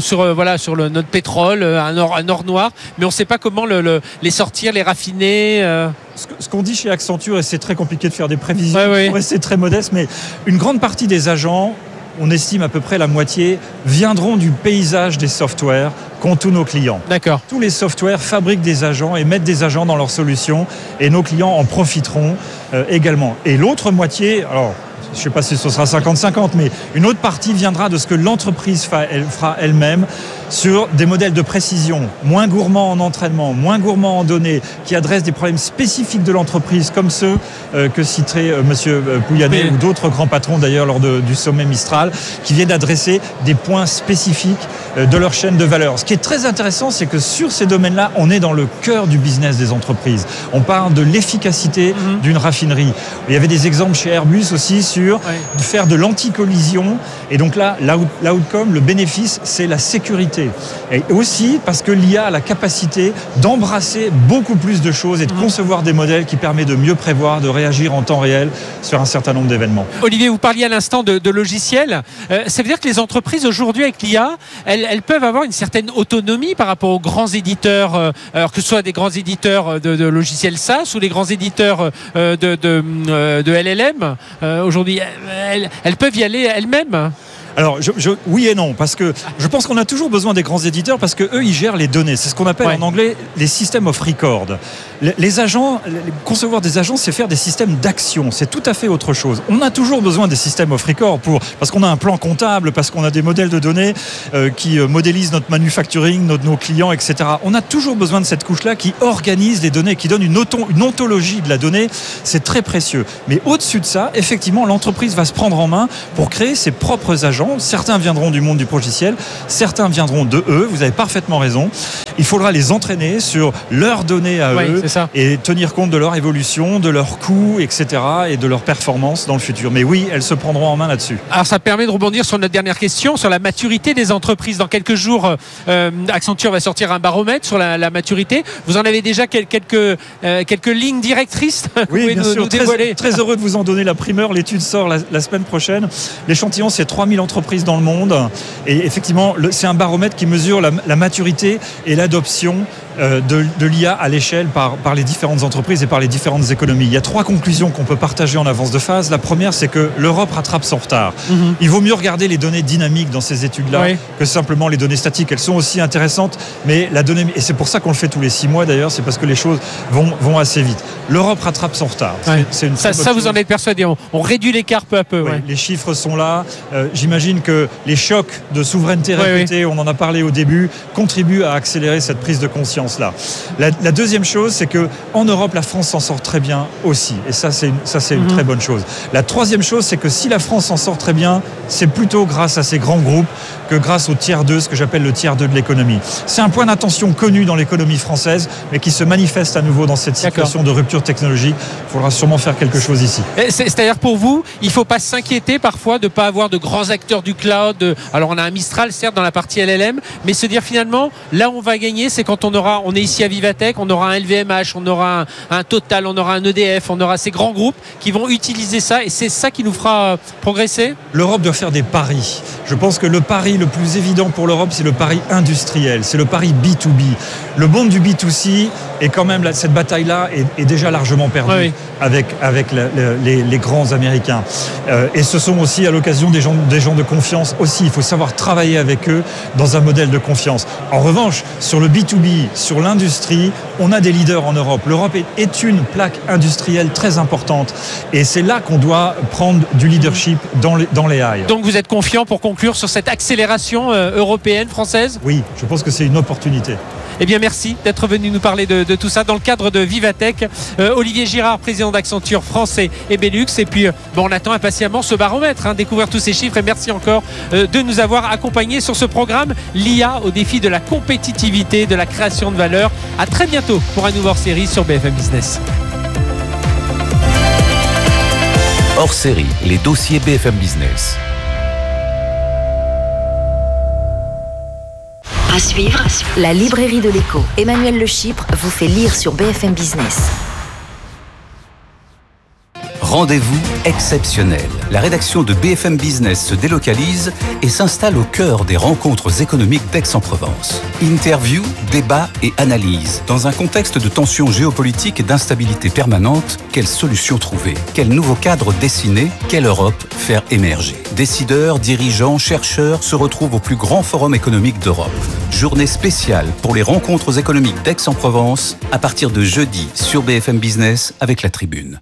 notre pétrole, un or noir, mais on ne sait pas comment les sortir, les raffiner. Ce qu'on dit chez Accenture, et c'est très compliqué de faire des prévisions pour rester très modeste, mais une grande partie des agents, on estime à peu près la moitié, viendront du paysage des softwares qu'ont tous nos clients. D'accord. Tous les softwares fabriquent des agents et mettent des agents dans leurs solutions, et nos clients en profiteront également. Et l'autre moitié, alors je ne sais pas si ce sera 50-50, mais une autre partie viendra de ce que l'entreprise fera elle-même sur des modèles de précision, moins gourmands en entraînement, moins gourmands en données, qui adressent des problèmes spécifiques de l'entreprise, comme ceux que citerait M. Pouyanné ou d'autres grands patrons d'ailleurs lors du sommet Mistral, qui viennent adresser des points spécifiques de leur chaîne de valeur. Ce qui est très intéressant, c'est que sur ces domaines-là, on est dans le cœur du business des entreprises. On parle de l'efficacité d'une raffinerie. Il y avait des exemples chez Airbus aussi sur faire de l'anti-collision, et donc là, l'outcome, le bénéfice, c'est la sécurité. Et aussi parce que l'IA a la capacité d'embrasser beaucoup plus de choses et de concevoir des modèles qui permettent de mieux prévoir, de réagir en temps réel sur un certain nombre d'événements. Olivier, vous parliez à l'instant de logiciels. Ça veut dire que les entreprises aujourd'hui avec l'IA, elles peuvent avoir une certaine autonomie par rapport aux grands éditeurs, alors que ce soit des grands éditeurs de logiciels SaaS ou les grands éditeurs de LLM. Aujourd'hui, elles peuvent y aller elles-mêmes. Alors, oui et non, parce que je pense qu'on a toujours besoin des grands éditeurs parce qu'eux, ils gèrent les données. C'est ce qu'on appelle en anglais les system of record. Les agents, concevoir des agents, c'est faire des systèmes d'action. C'est tout à fait autre chose. On a toujours besoin des system of record parce qu'on a un plan comptable, parce qu'on a des modèles de données qui modélisent notre manufacturing, nos clients, etc. On a toujours besoin de cette couche-là qui organise les données, qui donne une ontologie de la donnée. C'est très précieux. Mais au-dessus de ça, effectivement, l'entreprise va se prendre en main pour créer ses propres agents. Certains viendront du monde du logiciel, certains viendront de eux, vous avez parfaitement raison. Il faudra les entraîner sur leurs données à eux et tenir compte de leur évolution, de leurs coûts, etc. et de leur performance dans le futur. Mais oui, elles se prendront en main là-dessus. Alors ça permet de rebondir sur notre dernière question, sur la maturité des entreprises. Dans quelques jours, Accenture va sortir un baromètre sur la maturité. Vous en avez déjà quelques lignes directrices. Oui, bien sûr. Très heureux de vous en donner la primeur. L'étude sort la semaine prochaine. L'échantillon, c'est 3000 entreprises dans le monde. Et effectivement, c'est un baromètre qui mesure la maturité et l'adoption de l'IA à l'échelle par les différentes entreprises et par les différentes économies. Il y a 3 conclusions qu'on peut partager en avance de phase. La première, c'est que l'Europe rattrape son retard. Il vaut mieux regarder les données dynamiques dans ces études-là que simplement les données statiques. Elles sont aussi intéressantes, mais la donnée, et c'est pour ça qu'on le fait tous les 6 mois d'ailleurs, c'est parce que les choses vont assez vite. L'Europe rattrape son retard. C'est une ça vous en êtes persuadé. On réduit l'écart peu à peu. Les chiffres sont là. J'imagine que les chocs de souveraineté répétés, on en a parlé au début, contribuent à accélérer cette prise de conscience. La deuxième chose, c'est que en Europe, la France s'en sort très bien aussi. Et ça, c'est une très bonne chose. La troisième chose, c'est que si la France s'en sort très bien, c'est plutôt grâce à ces grands groupes que grâce au tiers 2, ce que j'appelle le tiers 2 de l'économie. C'est un point d'attention connu dans l'économie française, mais qui se manifeste à nouveau dans cette situation de rupture technologique. Il faudra sûrement faire quelque chose ici. C'est-à-dire pour vous, il ne faut pas s'inquiéter parfois de ne pas avoir de grands acteurs du cloud. Alors on a un Mistral, certes, dans la partie LLM, mais se dire finalement, là où on va gagner, c'est quand on est ici à Vivatech, on aura un LVMH, on aura un Total, on aura un EDF, on aura ces grands groupes qui vont utiliser ça, et c'est ça qui nous fera progresser. L'Europe doit faire des paris. Je pense que le pari le plus évident pour l'Europe, c'est le pari industriel, c'est le pari B2B. Le monde du B2C est quand même, cette bataille-là est déjà largement perdue avec les grands Américains. Et ce sont aussi à l'occasion des gens de confiance aussi. Il faut savoir travailler avec eux dans un modèle de confiance. En revanche, sur le B2B, sur l'industrie, on a des leaders en Europe. L'Europe est une plaque industrielle très importante. Et c'est là qu'on doit prendre du leadership dans les AI. Donc vous êtes confiant pour conclure sur cette accélération européenne, française ? Oui, je pense que c'est une opportunité. Eh bien merci d'être venu nous parler de tout ça dans le cadre de Vivatech. Olivier Girard, président d'Accenture France et Benelux. Et puis on attend impatiemment ce baromètre, découvrir tous ces chiffres. Et merci encore de nous avoir accompagnés sur ce programme l'IA au défi de la compétitivité, de la création de valeur. À très bientôt pour un nouveau hors-série sur BFM Business. Hors-série, les dossiers BFM Business. À suivre, la librairie de l'écho. Emmanuel Le Chypre vous fait lire sur BFM Business. Rendez-vous exceptionnel. La rédaction de BFM Business se délocalise et s'installe au cœur des rencontres économiques d'Aix-en-Provence. Interview, débat et analyse. Dans un contexte de tensions géopolitiques et d'instabilité permanente, quelles solutions trouver ? Quel nouveau cadre dessiner ? Quelle Europe faire émerger ? Décideurs, dirigeants, chercheurs se retrouvent au plus grand forum économique d'Europe. Journée spéciale pour les rencontres économiques d'Aix-en-Provence à partir de jeudi sur BFM Business avec La Tribune.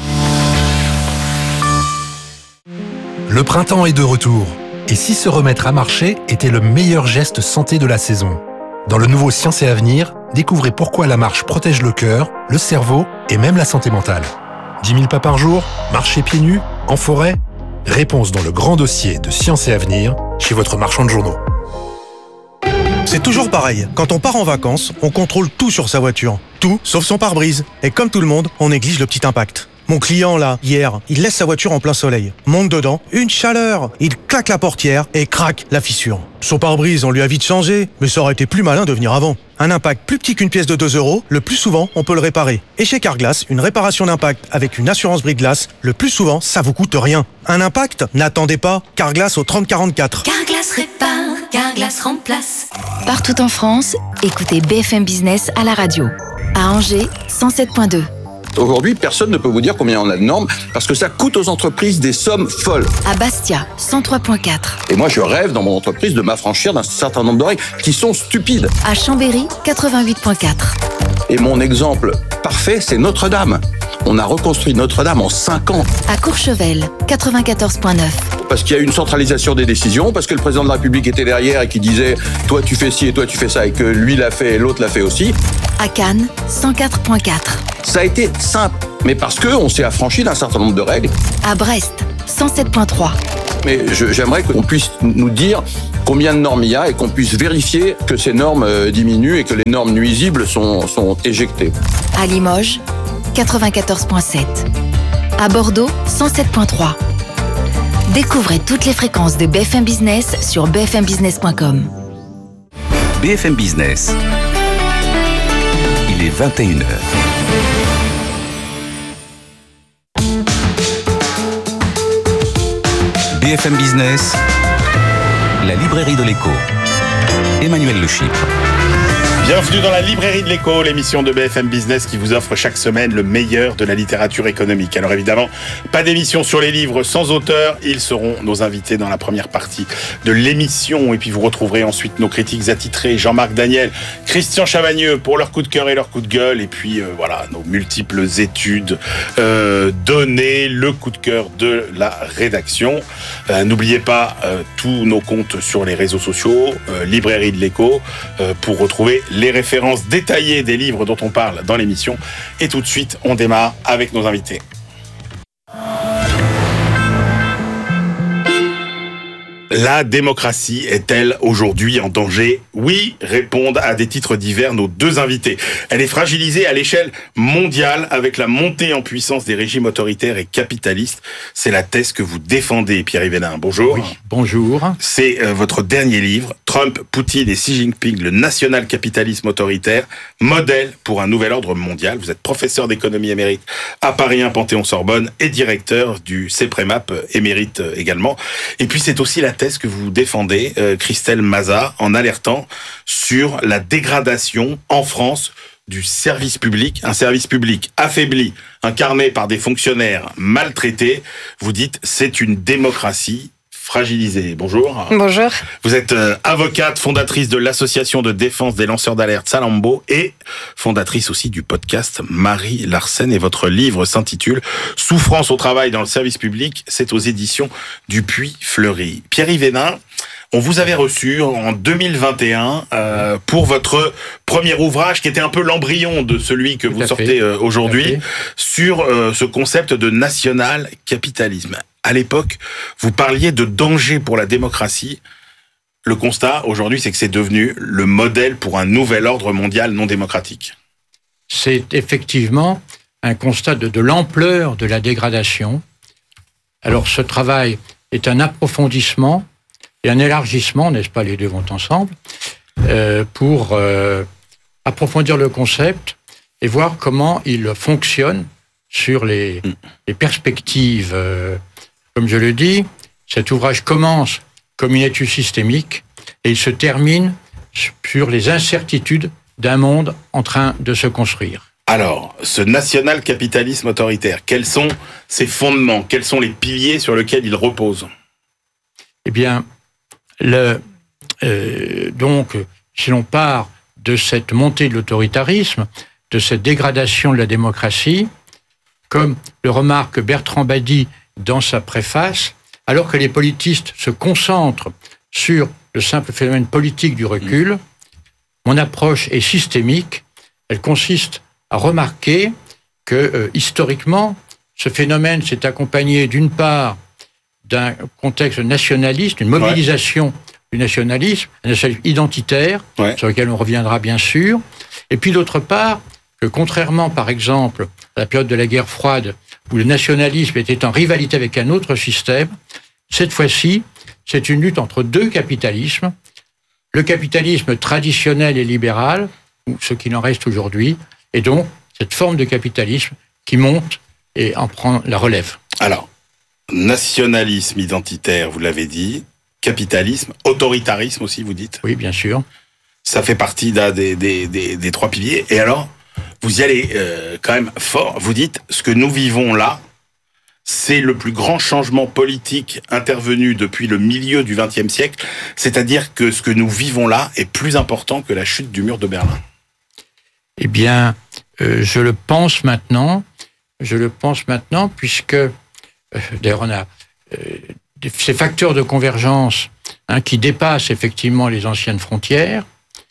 Le printemps est de retour. Et si se remettre à marcher était le meilleur geste santé de la saison ? Dans le nouveau Science et Avenir, découvrez pourquoi la marche protège le cœur, le cerveau et même la santé mentale. 10 000 pas par jour, marcher pieds nus, en forêt ? Réponse dans le grand dossier de Science et Avenir, chez votre marchand de journaux. C'est toujours pareil. Quand on part en vacances, on contrôle tout sur sa voiture. Tout, sauf son pare-brise. Et comme tout le monde, on néglige le petit impact. Mon client, là, hier, il laisse sa voiture en plein soleil. Monte dedans, une chaleur. Il claque la portière et craque la fissure. Son pare-brise, on lui a vite changé, mais ça aurait été plus malin de venir avant. Un impact plus petit qu'une pièce de 2 €, le plus souvent, on peut le réparer. Et chez Carglass, une réparation d'impact avec une assurance brise-glace, le plus souvent, ça vous coûte rien. Un impact ? N'attendez pas. Carglass au 3044. Carglass répare, Carglass remplace. Partout en France, écoutez BFM Business à la radio. À Angers, 107.2. Aujourd'hui, personne ne peut vous dire combien on a de normes parce que ça coûte aux entreprises des sommes folles. À Bastia, 103.4. Et moi, je rêve dans mon entreprise de m'affranchir d'un certain nombre de règles qui sont stupides. À Chambéry, 88.4. Et mon exemple parfait, c'est Notre-Dame. On a reconstruit Notre-Dame en 5 ans. À Courchevel, 94.9. Parce qu'il y a une centralisation des décisions, parce que le président de la République était derrière et qui disait « toi tu fais ci et toi tu fais ça » et que lui l'a fait et l'autre l'a fait aussi. À Cannes, 104.4. Ça a été simple, mais parce qu'on s'est affranchi d'un certain nombre de règles. À Brest, 107.3. Mais j'aimerais qu'on puisse nous dire combien de normes il y a et qu'on puisse vérifier que ces normes diminuent et que les normes nuisibles sont éjectées. À Limoges, 94.7. À Bordeaux, 107.3. Découvrez toutes les fréquences de BFM Business sur bfmbusiness.com. BFM Business. Il est 21h. BFM Business, la librairie de l'écho. Emmanuel Le Chypre. Bienvenue dans la librairie de l'écho, l'émission de BFM Business qui vous offre chaque semaine le meilleur de la littérature économique. Alors évidemment, pas d'émission sur les livres sans auteur. Ils seront nos invités dans la première partie de l'émission. Et puis vous retrouverez ensuite nos critiques attitrés, Jean-Marc Daniel, Christian Chavagneux pour leur coup de cœur et leur coup de gueule. Et puis voilà, nos multiples études données, le coup de cœur de la rédaction. N'oubliez pas tous nos comptes sur les réseaux sociaux, librairie de l'écho, pour retrouver les références détaillées des livres dont on parle dans l'émission. Et tout de suite, on démarre avec nos invités. La démocratie est-elle aujourd'hui en danger ? Oui, répondent à des titres divers nos deux invités. Elle est fragilisée à l'échelle mondiale avec la montée en puissance des régimes autoritaires et capitalistes. C'est la thèse que vous défendez, Pierre-Yves Hénin. Bonjour. Oui, bonjour. C'est votre dernier livre, Trump, Poutine et Xi Jinping, le national-capitalisme autoritaire, modèle pour un nouvel ordre mondial. Vous êtes professeur d'économie émérite à Paris 1 Panthéon-Sorbonne et directeur du CEPREMAP émérite également. Et puis c'est aussi la thèse que vous défendez, Christelle Mazat, en alertant sur la dégradation en France du service public, un service public affaibli, incarné par des fonctionnaires maltraités. Vous dites, c'est une démocratie fragilisée. Bonjour. Bonjour. Vous êtes avocate, fondatrice de l'association de défense des lanceurs d'alerte Salammbô et fondatrice aussi du podcast Marie Larsen. Et votre livre s'intitule « Souffrance au travail dans le service public ». C'est aux éditions du Puy-Fleury. Pierre-Yves Hénin, on vous avait reçu en 2021 pour votre premier ouvrage qui était un peu l'embryon de celui que vous sortez aujourd'hui sur ce concept de national-capitalisme. À l'époque, vous parliez de danger pour la démocratie. Le constat, aujourd'hui, c'est que c'est devenu le modèle pour un nouvel ordre mondial non démocratique. C'est effectivement un constat de l'ampleur de la dégradation. Alors, ce travail est un approfondissement et un élargissement, n'est-ce pas, les deux vont ensemble, pour approfondir le concept et voir comment il fonctionne sur les perspectives. Comme je le dis, cet ouvrage commence comme une étude systémique et il se termine sur les incertitudes d'un monde en train de se construire. Alors, ce national-capitalisme autoritaire, quels sont ses fondements ? Quels sont les piliers sur lesquels il repose ? Eh bien, donc, si l'on part de cette montée de l'autoritarisme, de cette dégradation de la démocratie, comme le remarque Bertrand Badi dans sa préface, alors que les politistes se concentrent sur le simple phénomène politique du recul, mon approche est systémique. Elle consiste à remarquer que, historiquement, ce phénomène s'est accompagné d'une part d'un contexte nationaliste, une mobilisation du nationalisme, un nationalisme identitaire, sur lequel on reviendra bien sûr, et puis d'autre part, que contrairement par exemple à la période de la guerre froide, où le nationalisme était en rivalité avec un autre système, cette fois-ci, c'est une lutte entre deux capitalismes, le capitalisme traditionnel et libéral, ou ce qu'il en reste aujourd'hui, et donc cette forme de capitalisme qui monte et en prend la relève. Alors, nationalisme identitaire, vous l'avez dit, capitalisme, autoritarisme aussi, vous dites ? Oui, bien sûr. Ça fait partie des trois piliers. Et alors, vous y allez quand même fort. Vous dites, ce que nous vivons là, c'est le plus grand changement politique intervenu depuis le milieu du XXe siècle. C'est-à-dire que ce que nous vivons là est plus important que la chute du mur de Berlin. Eh bien, je le pense maintenant, puisque d'ailleurs on a ces facteurs de convergence qui dépassent effectivement les anciennes frontières,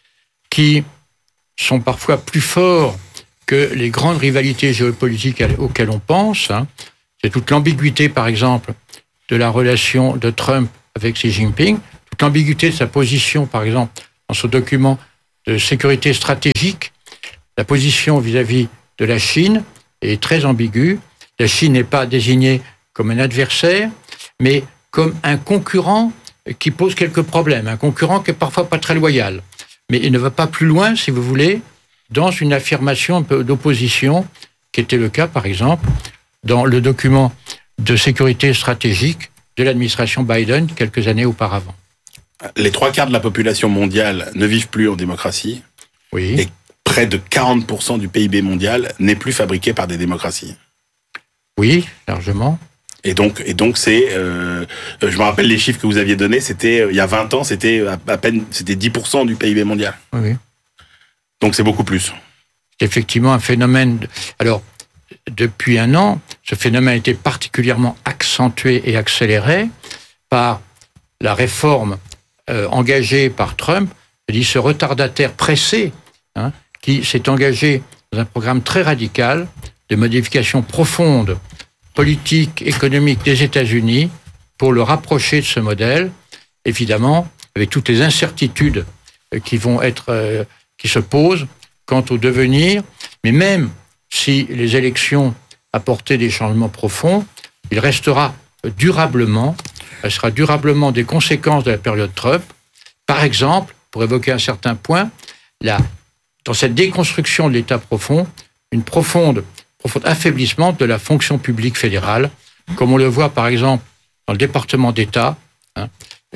qui sont parfois plus forts que les grandes rivalités géopolitiques auxquelles on pense. C'est toute l'ambiguïté, par exemple, de la relation de Trump avec Xi Jinping, toute l'ambiguïté de sa position, par exemple, dans ce document de sécurité stratégique. La position vis-à-vis de la Chine est très ambiguë. La Chine n'est pas désignée comme un adversaire, mais comme un concurrent qui pose quelques problèmes, un concurrent qui est parfois pas très loyal. Mais il ne va pas plus loin, si vous voulez, dans une affirmation un peu d'opposition, qui était le cas, par exemple, dans le document de sécurité stratégique de l'administration Biden quelques années auparavant. Les 3/4 de la population mondiale ne vivent plus en démocratie. Oui. Et près de 40% du PIB mondial n'est plus fabriqué par des démocraties. Oui, largement. Et donc c'est, je me rappelle les chiffres que vous aviez donnés, c'était il y a 20 ans, c'était à peine, c'était 10% du PIB mondial. Oui. Donc c'est beaucoup plus. C'est effectivement un phénomène. Alors, depuis un an, ce phénomène a été particulièrement accentué et accéléré par la réforme engagée par Trump, c'est-à-dire ce retardataire pressé, qui s'est engagé dans un programme très radical de modification profonde politique, économique des États-Unis pour le rapprocher de ce modèle, évidemment, avec toutes les incertitudes qui se posent quant au devenir, mais même si les élections apportaient des changements profonds, il restera durablement des conséquences de la période Trump. Par exemple, pour évoquer un certain point, dans cette déconstruction de l'État profond, une profond affaiblissement de la fonction publique fédérale, comme on le voit par exemple dans le département d'État, qui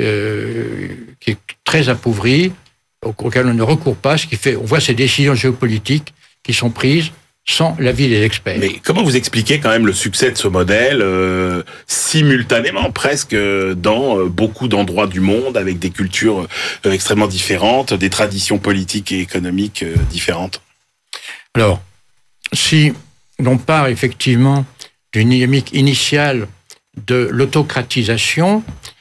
est très appauvri, auquel on ne recourt pas, on voit ces décisions géopolitiques qui sont prises sans l'avis des experts. Mais comment vous expliquez quand même le succès de ce modèle simultanément, presque dans beaucoup d'endroits du monde, avec des cultures extrêmement différentes, des traditions politiques et économiques différentes? Alors, si l'on part effectivement d'une dynamique initiale de l'autocratisation,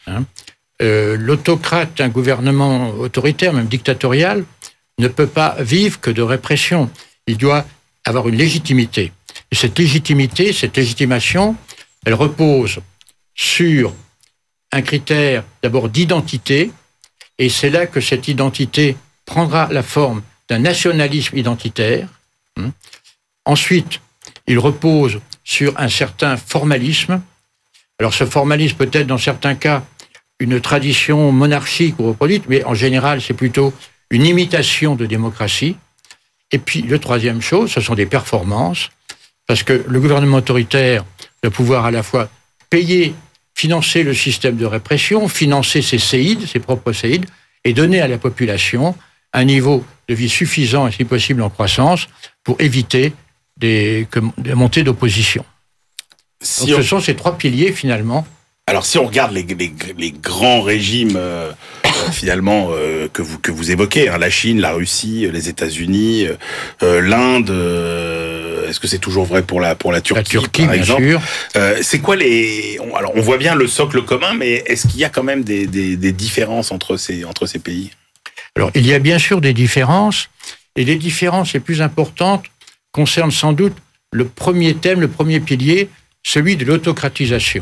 l'autocrate, un gouvernement autoritaire, même dictatorial, ne peut pas vivre que de répression. Il doit avoir une légitimité. Et cette légitimation, elle repose sur un critère d'abord d'identité, et c'est là que cette identité prendra la forme d'un nationalisme identitaire. Ensuite, il repose sur un certain formalisme. Alors ce formalisme peut être dans certains cas une tradition monarchique ou reproduite, mais en général c'est plutôt une imitation de démocratie. Et puis le troisième chose, ce sont des performances, parce que le gouvernement autoritaire doit pouvoir à la fois financer le système de répression, financer ses propres séides, et donner à la population un niveau de vie suffisant et si possible en croissance pour éviter des montées d'opposition. Donc ce sont ces trois piliers finalement. Alors si on regarde les grands régimes finalement que vous évoquez, la Chine, la Russie, les États-Unis, l'Inde, est-ce que c'est toujours vrai pour la Turquie par exemple? Bien sûr. C'est quoi alors on voit bien le socle commun, mais est-ce qu'il y a quand même des différences entre ces pays? Alors il y a bien sûr des différences, et les différences les plus importantes concernent sans doute le premier thème, le premier pilier, celui de l'autocratisation.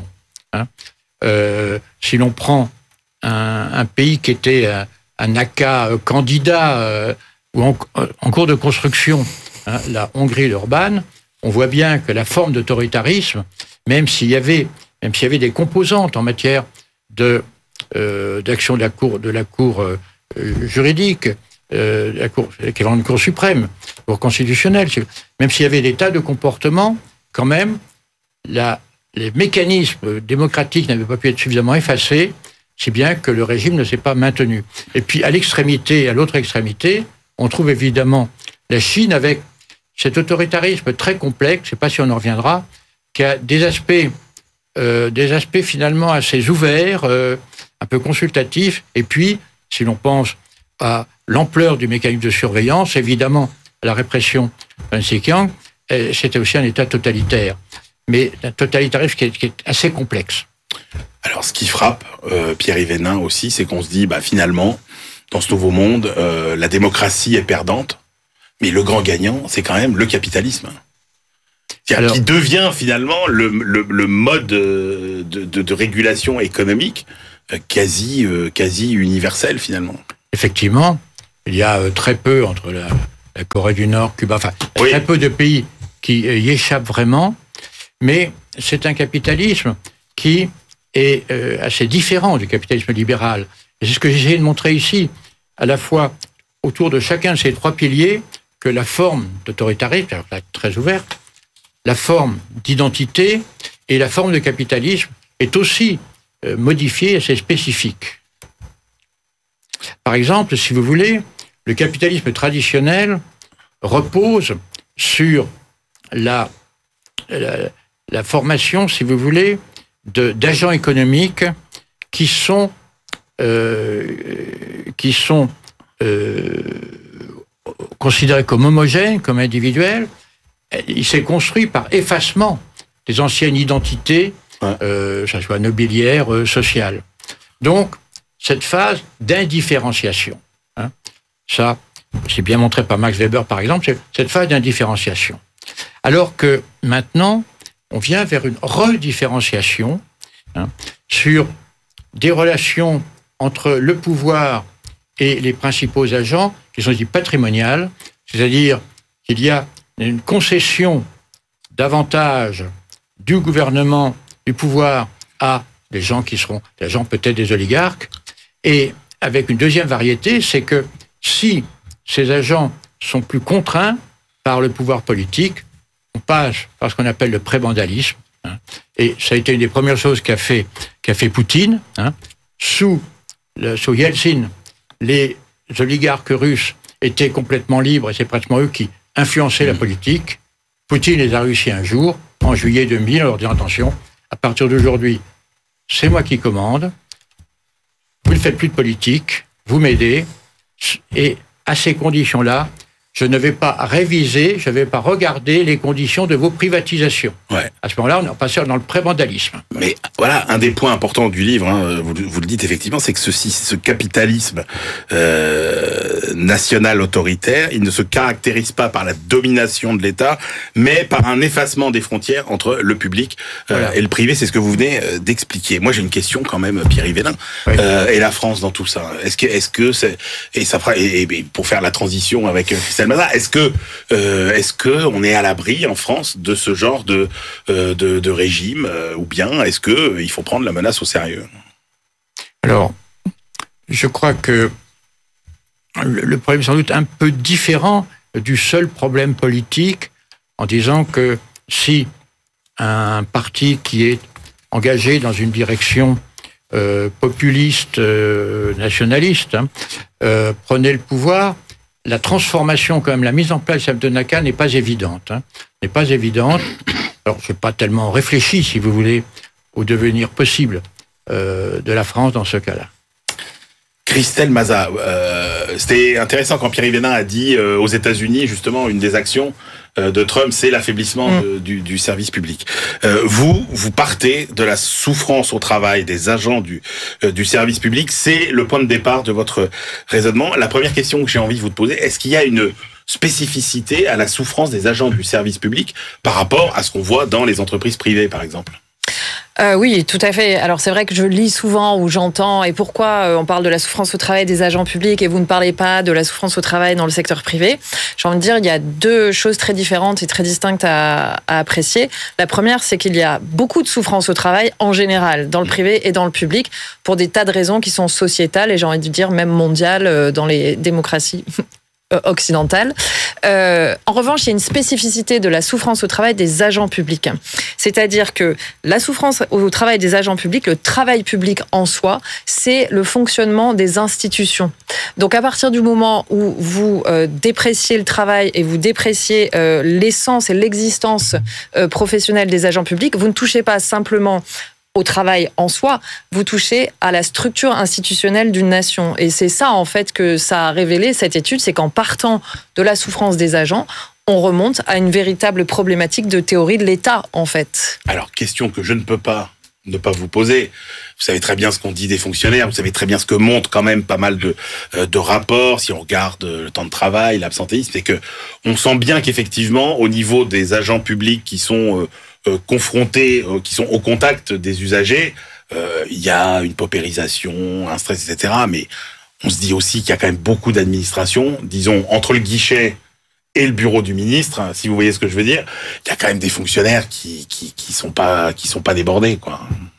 Si l'on prend un pays qui était un NACA candidat ou en cours de construction, la Hongrie, l'Orban, on voit bien que la forme d'autoritarisme, même s'il y avait des composantes en matière d'action de la Cour juridique, l'équivalent de Cour suprême, Cour constitutionnelle, même s'il y avait des tas de comportements, quand même, les mécanismes démocratiques n'avaient pas pu être suffisamment effacés, si bien que le régime ne s'est pas maintenu. Et puis à l'autre extrémité, on trouve évidemment la Chine avec cet autoritarisme très complexe, je ne sais pas si on en reviendra, qui a des aspects finalement assez ouverts, un peu consultatifs, et puis, si l'on pense à l'ampleur du mécanisme de surveillance, évidemment, la répression d'un Xinjiang, c'était aussi un État totalitaire. Mais un totalitarisme qui est assez complexe. Alors, ce qui frappe Pierre-Yves Hénin aussi, c'est qu'on se dit, finalement, dans ce nouveau monde, la démocratie est perdante, mais le grand gagnant, c'est quand même le capitalisme. C'est-à-dire qui devient finalement le mode de régulation économique quasi universel, finalement. Effectivement, il y a très peu entre la Corée du Nord, Cuba, très peu de pays qui y échappent vraiment, mais c'est un capitalisme qui est assez différent du capitalisme libéral. Et c'est ce que j'ai essayé de montrer ici, à la fois autour de chacun de ces trois piliers, que la forme d'autoritarisme, alors là, très ouverte, la forme d'identité et la forme de capitalisme est aussi modifiée et assez spécifique. Par exemple, si vous voulez, le capitalisme traditionnel repose sur la formation, si vous voulez, d'agents économiques qui sont considérés comme homogènes, comme individuels. Il s'est construit par effacement des anciennes identités, ça soit nobiliaires, sociales. Donc, cette phase d'indifférenciation, ça, c'est bien montré par Max Weber, par exemple, c'est cette phase d'indifférenciation. Alors que maintenant, on vient vers une redifférenciation sur des relations entre le pouvoir et les principaux agents qui sont dits patrimoniales, c'est-à-dire qu'il y a une concession davantage du gouvernement, du pouvoir à des gens qui seront des gens peut-être des oligarques, et avec une deuxième variété, c'est que si ces agents sont plus contraints par le pouvoir politique, on passe par ce qu'on appelle le prébandalisme, et ça a été une des premières choses qu'a fait Poutine. Sous Yeltsin, les oligarques russes étaient complètement libres, et c'est pratiquement eux qui influençaient la politique. Poutine les a réussi un jour, en juillet 2000, en leur disant attention, à partir d'aujourd'hui, c'est moi qui commande, vous ne faites plus de politique, vous m'aidez, et à ces conditions-là, je ne vais pas réviser, je ne vais pas regarder les conditions de vos privatisations. Ouais. À ce moment-là, on est passé dans le prébandalisme. Mais voilà, un des points importants du livre, vous le dites effectivement, c'est que ce capitalisme national autoritaire, il ne se caractérise pas par la domination de l'État, mais par un effacement des frontières entre le public et le privé. C'est ce que vous venez d'expliquer. Moi, j'ai une question quand même, Pierre-Yves Hénin, et la France dans tout ça. Est-ce que c'est et pour faire la transition avec Christelle Mazat, est-ce que on est à l'abri en France de ce genre de régime, ou bien est-ce que il faut prendre la menace au sérieux? Alors, je crois que le problème est sans doute un peu différent du seul problème politique, en disant que si un parti qui est engagé dans une direction populiste, nationaliste, prenait le pouvoir, la transformation, quand même, la mise en place du système de Naka n'est pas évidente. N'est pas évidente. Alors, je n'ai pas tellement réfléchi, si vous voulez, au devenir possible de la France dans ce cas-là. Christelle Mazat, c'était intéressant quand Pierre-Yves Hénin a dit aux États-Unis, justement, une des actions de Trump, c'est l'affaiblissement du service public. Vous partez de la souffrance au travail des agents du service public. C'est le point de départ de votre raisonnement. La première question que j'ai envie de vous poser, est-ce qu'il y a une spécificité à la souffrance des agents du service public par rapport à ce qu'on voit dans les entreprises privées, par exemple ? Oui, tout à fait. Alors c'est vrai que je lis souvent ou j'entends, et pourquoi on parle de la souffrance au travail des agents publics et vous ne parlez pas de la souffrance au travail dans le secteur privé. J'ai envie de dire, il y a deux choses très différentes et très distinctes à apprécier. La première, c'est qu'il y a beaucoup de souffrance au travail en général, dans le privé et dans le public, pour des tas de raisons qui sont sociétales et j'ai envie de dire même mondiales dans les démocraties occidentale. En revanche, il y a une spécificité de la souffrance au travail des agents publics. C'est-à-dire que la souffrance au travail des agents publics, le travail public en soi, c'est le fonctionnement des institutions. Donc à partir du moment où vous dépréciez le travail et vous dépréciez l'essence et l'existence professionnelle des agents publics, vous ne touchez pas simplement au travail en soi, vous touchez à la structure institutionnelle d'une nation. Et c'est ça, en fait, que ça a révélé, cette étude, c'est qu'en partant de la souffrance des agents, on remonte à une véritable problématique de théorie de l'État, en fait. Alors, question que je ne peux pas ne pas vous poser. Vous savez très bien ce qu'on dit des fonctionnaires, vous savez très bien ce que montrent quand même pas mal de rapports, si on regarde le temps de travail, l'absentéisme, c'est que on sent bien qu'effectivement, au niveau des agents publics qui sont confrontés, qui sont au contact des usagers, il y a une paupérisation, un stress, etc. Mais on se dit aussi qu'il y a quand même beaucoup d'administration, disons, entre le guichet et le bureau du ministre, si vous voyez ce que je veux dire, il y a quand même des fonctionnaires qui sont pas débordés, quoi.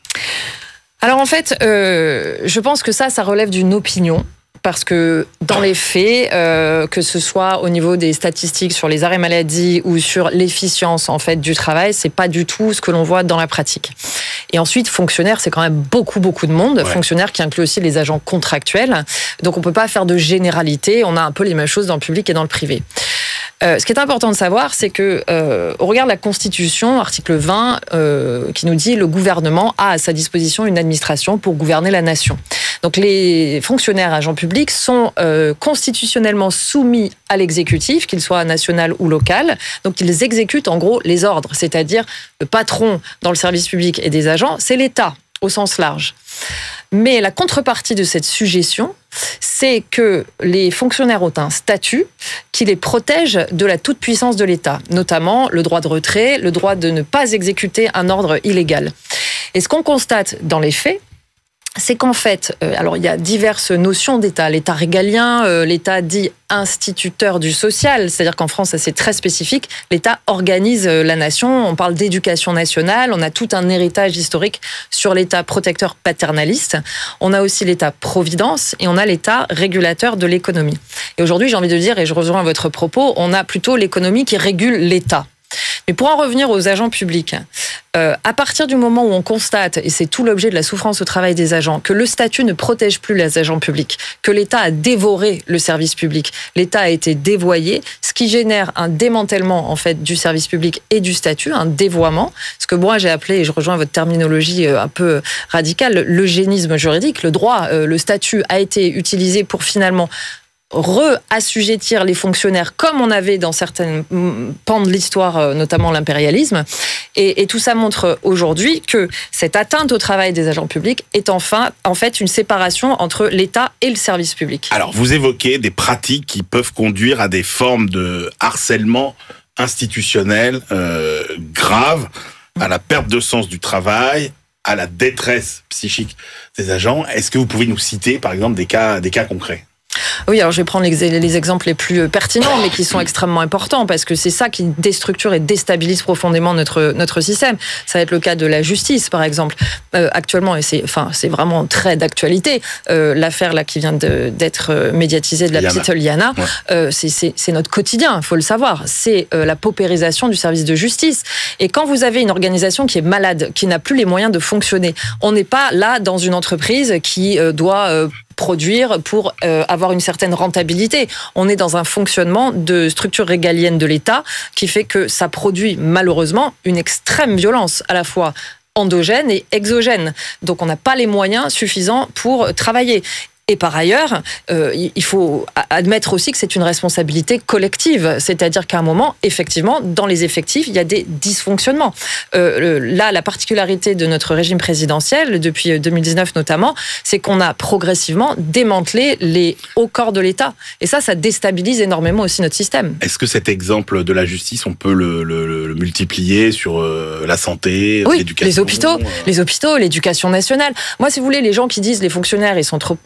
Alors en fait, je pense que ça relève d'une opinion. Parce que dans les faits, que ce soit au niveau des statistiques sur les arrêts maladie ou sur l'efficience en fait du travail, c'est pas du tout ce que l'on voit dans la pratique. Et ensuite, fonctionnaires, c'est quand même beaucoup de monde. Ouais. Fonctionnaires qui inclut aussi les agents contractuels. Donc on peut pas faire de généralité. On a un peu les mêmes choses dans le public et dans le privé. Ce qui est important de savoir, c'est que au regard de la Constitution, article 20, qui nous dit le gouvernement a à sa disposition une administration pour gouverner la nation. Donc les fonctionnaires agents publics sont constitutionnellement soumis à l'exécutif, qu'il soit national ou local. Donc ils exécutent en gros les ordres, c'est-à-dire le patron dans le service public et des agents, c'est l'État au sens large. Mais la contrepartie de cette sujétion, c'est que les fonctionnaires ont un statut qui les protège de la toute-puissance de l'État, notamment le droit de retrait, le droit de ne pas exécuter un ordre illégal. Et ce qu'on constate dans les faits, c'est qu'en fait, alors il y a diverses notions d'État. L'État régalien, l'État dit instituteur du social, c'est-à-dire qu'en France, ça c'est très spécifique. L'État organise la nation, on parle d'éducation nationale, on a tout un héritage historique sur l'État protecteur paternaliste. On a aussi l'État-providence et on a l'État régulateur de l'économie. Et aujourd'hui, j'ai envie de dire, et je rejoins votre propos, on a plutôt l'économie qui régule l'État. Mais pour en revenir aux agents publics, à partir du moment où on constate, et c'est tout l'objet de la souffrance au travail des agents, que le statut ne protège plus les agents publics, que l'État a dévoré le service public, l'État a été dévoyé, ce qui génère un démantèlement en fait du service public et du statut, un dévoiement, ce que moi j'ai appelé, et je rejoins votre terminologie un peu radicale, l'eugénisme juridique. Le droit, le statut a été utilisé pour finalement re-assujettir les fonctionnaires comme on avait dans certains pans de l'histoire, notamment l'impérialisme. Et tout ça montre aujourd'hui que cette atteinte au travail des agents publics est en fait une séparation entre l'État et le service public. Alors, vous évoquez des pratiques qui peuvent conduire à des formes de harcèlement institutionnel graves, à la perte de sens du travail, à la détresse psychique des agents. Est-ce que vous pouvez nous citer, par exemple, des cas concrets ? Oui, alors je vais prendre les exemples les plus pertinents, mais qui sont extrêmement importants, parce que c'est ça qui déstructure et déstabilise profondément notre système. Ça va être le cas de la justice, par exemple. Actuellement, et c'est vraiment très d'actualité, l'affaire là qui vient d'être médiatisée de la petite Liana, ouais. C'est notre quotidien, il faut le savoir. C'est la paupérisation du service de justice. Et quand vous avez une organisation qui est malade, qui n'a plus les moyens de fonctionner, on n'est pas là dans une entreprise qui doit produire pour avoir une certaine rentabilité. On est dans un fonctionnement de structure régalienne de l'État qui fait que ça produit malheureusement une extrême violence à la fois endogène et exogène. Donc on n'a pas les moyens suffisants pour travailler. Et par ailleurs, il faut admettre aussi que c'est une responsabilité collective. C'est-à-dire qu'à un moment, effectivement, dans les effectifs, il y a des dysfonctionnements. Là, la particularité de notre régime présidentiel, depuis 2019 notamment, c'est qu'on a progressivement démantelé les hauts corps de l'État. Et ça déstabilise énormément aussi notre système. Est-ce que cet exemple de la justice, on peut le multiplier sur la santé, l'éducation ? Les hôpitaux, l'éducation nationale. Moi, si vous voulez, les gens qui disent les fonctionnaires, ils sont trop...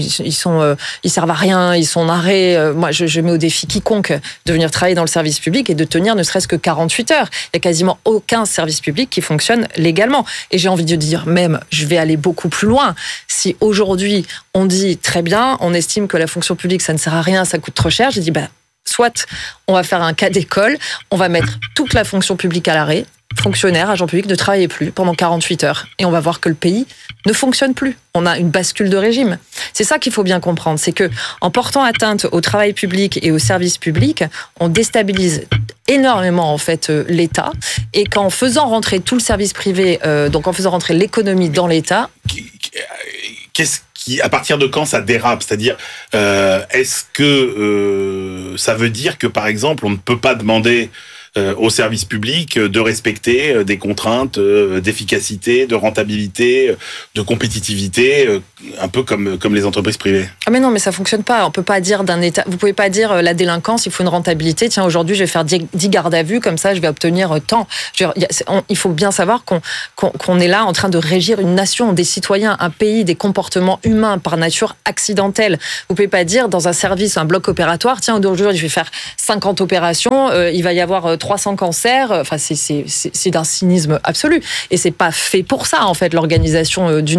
ils servent à rien, ils sont en arrêt. Moi, je mets au défi quiconque de venir travailler dans le service public et de tenir ne serait-ce que 48 heures. Il n'y a quasiment aucun service public qui fonctionne légalement. Et j'ai envie de dire même, je vais aller beaucoup plus loin. Si aujourd'hui, on dit très bien, on estime que la fonction publique, ça ne sert à rien, ça coûte trop cher, j'ai dit, Soit on va faire un cas d'école, on va mettre toute la fonction publique à l'arrêt, fonctionnaires, agents publics ne travaillent plus pendant 48 heures. Et on va voir que le pays ne fonctionne plus. On a une bascule de régime. C'est ça qu'il faut bien comprendre. C'est que en portant atteinte au travail public et au service public, on déstabilise énormément en fait l'État. Et qu'en faisant rentrer tout le service privé, donc en faisant rentrer l'économie dans l'État... À partir de quand ça dérape ? C'est-à-dire, est-ce que ça veut dire que, par exemple, on ne peut pas demander au service public de respecter des contraintes d'efficacité, de rentabilité, de compétitivité, un peu comme les entreprises privées. Ah mais non, mais ça fonctionne pas. On peut pas dire d'un État. Vous pouvez pas dire la délinquance, il faut une rentabilité. Tiens, aujourd'hui, je vais faire 10 gardes à vue, comme ça, je vais obtenir tant. Il faut bien savoir qu'on est là en train de régir une nation, des citoyens, un pays, des comportements humains par nature accidentels. Vous pouvez pas dire dans un service, un bloc opératoire, tiens, aujourd'hui, je vais faire 50 opérations, il va y avoir 300 cancers. Enfin, c'est d'un cynisme absolu. Et c'est pas fait pour ça, en fait, l'organisation d'une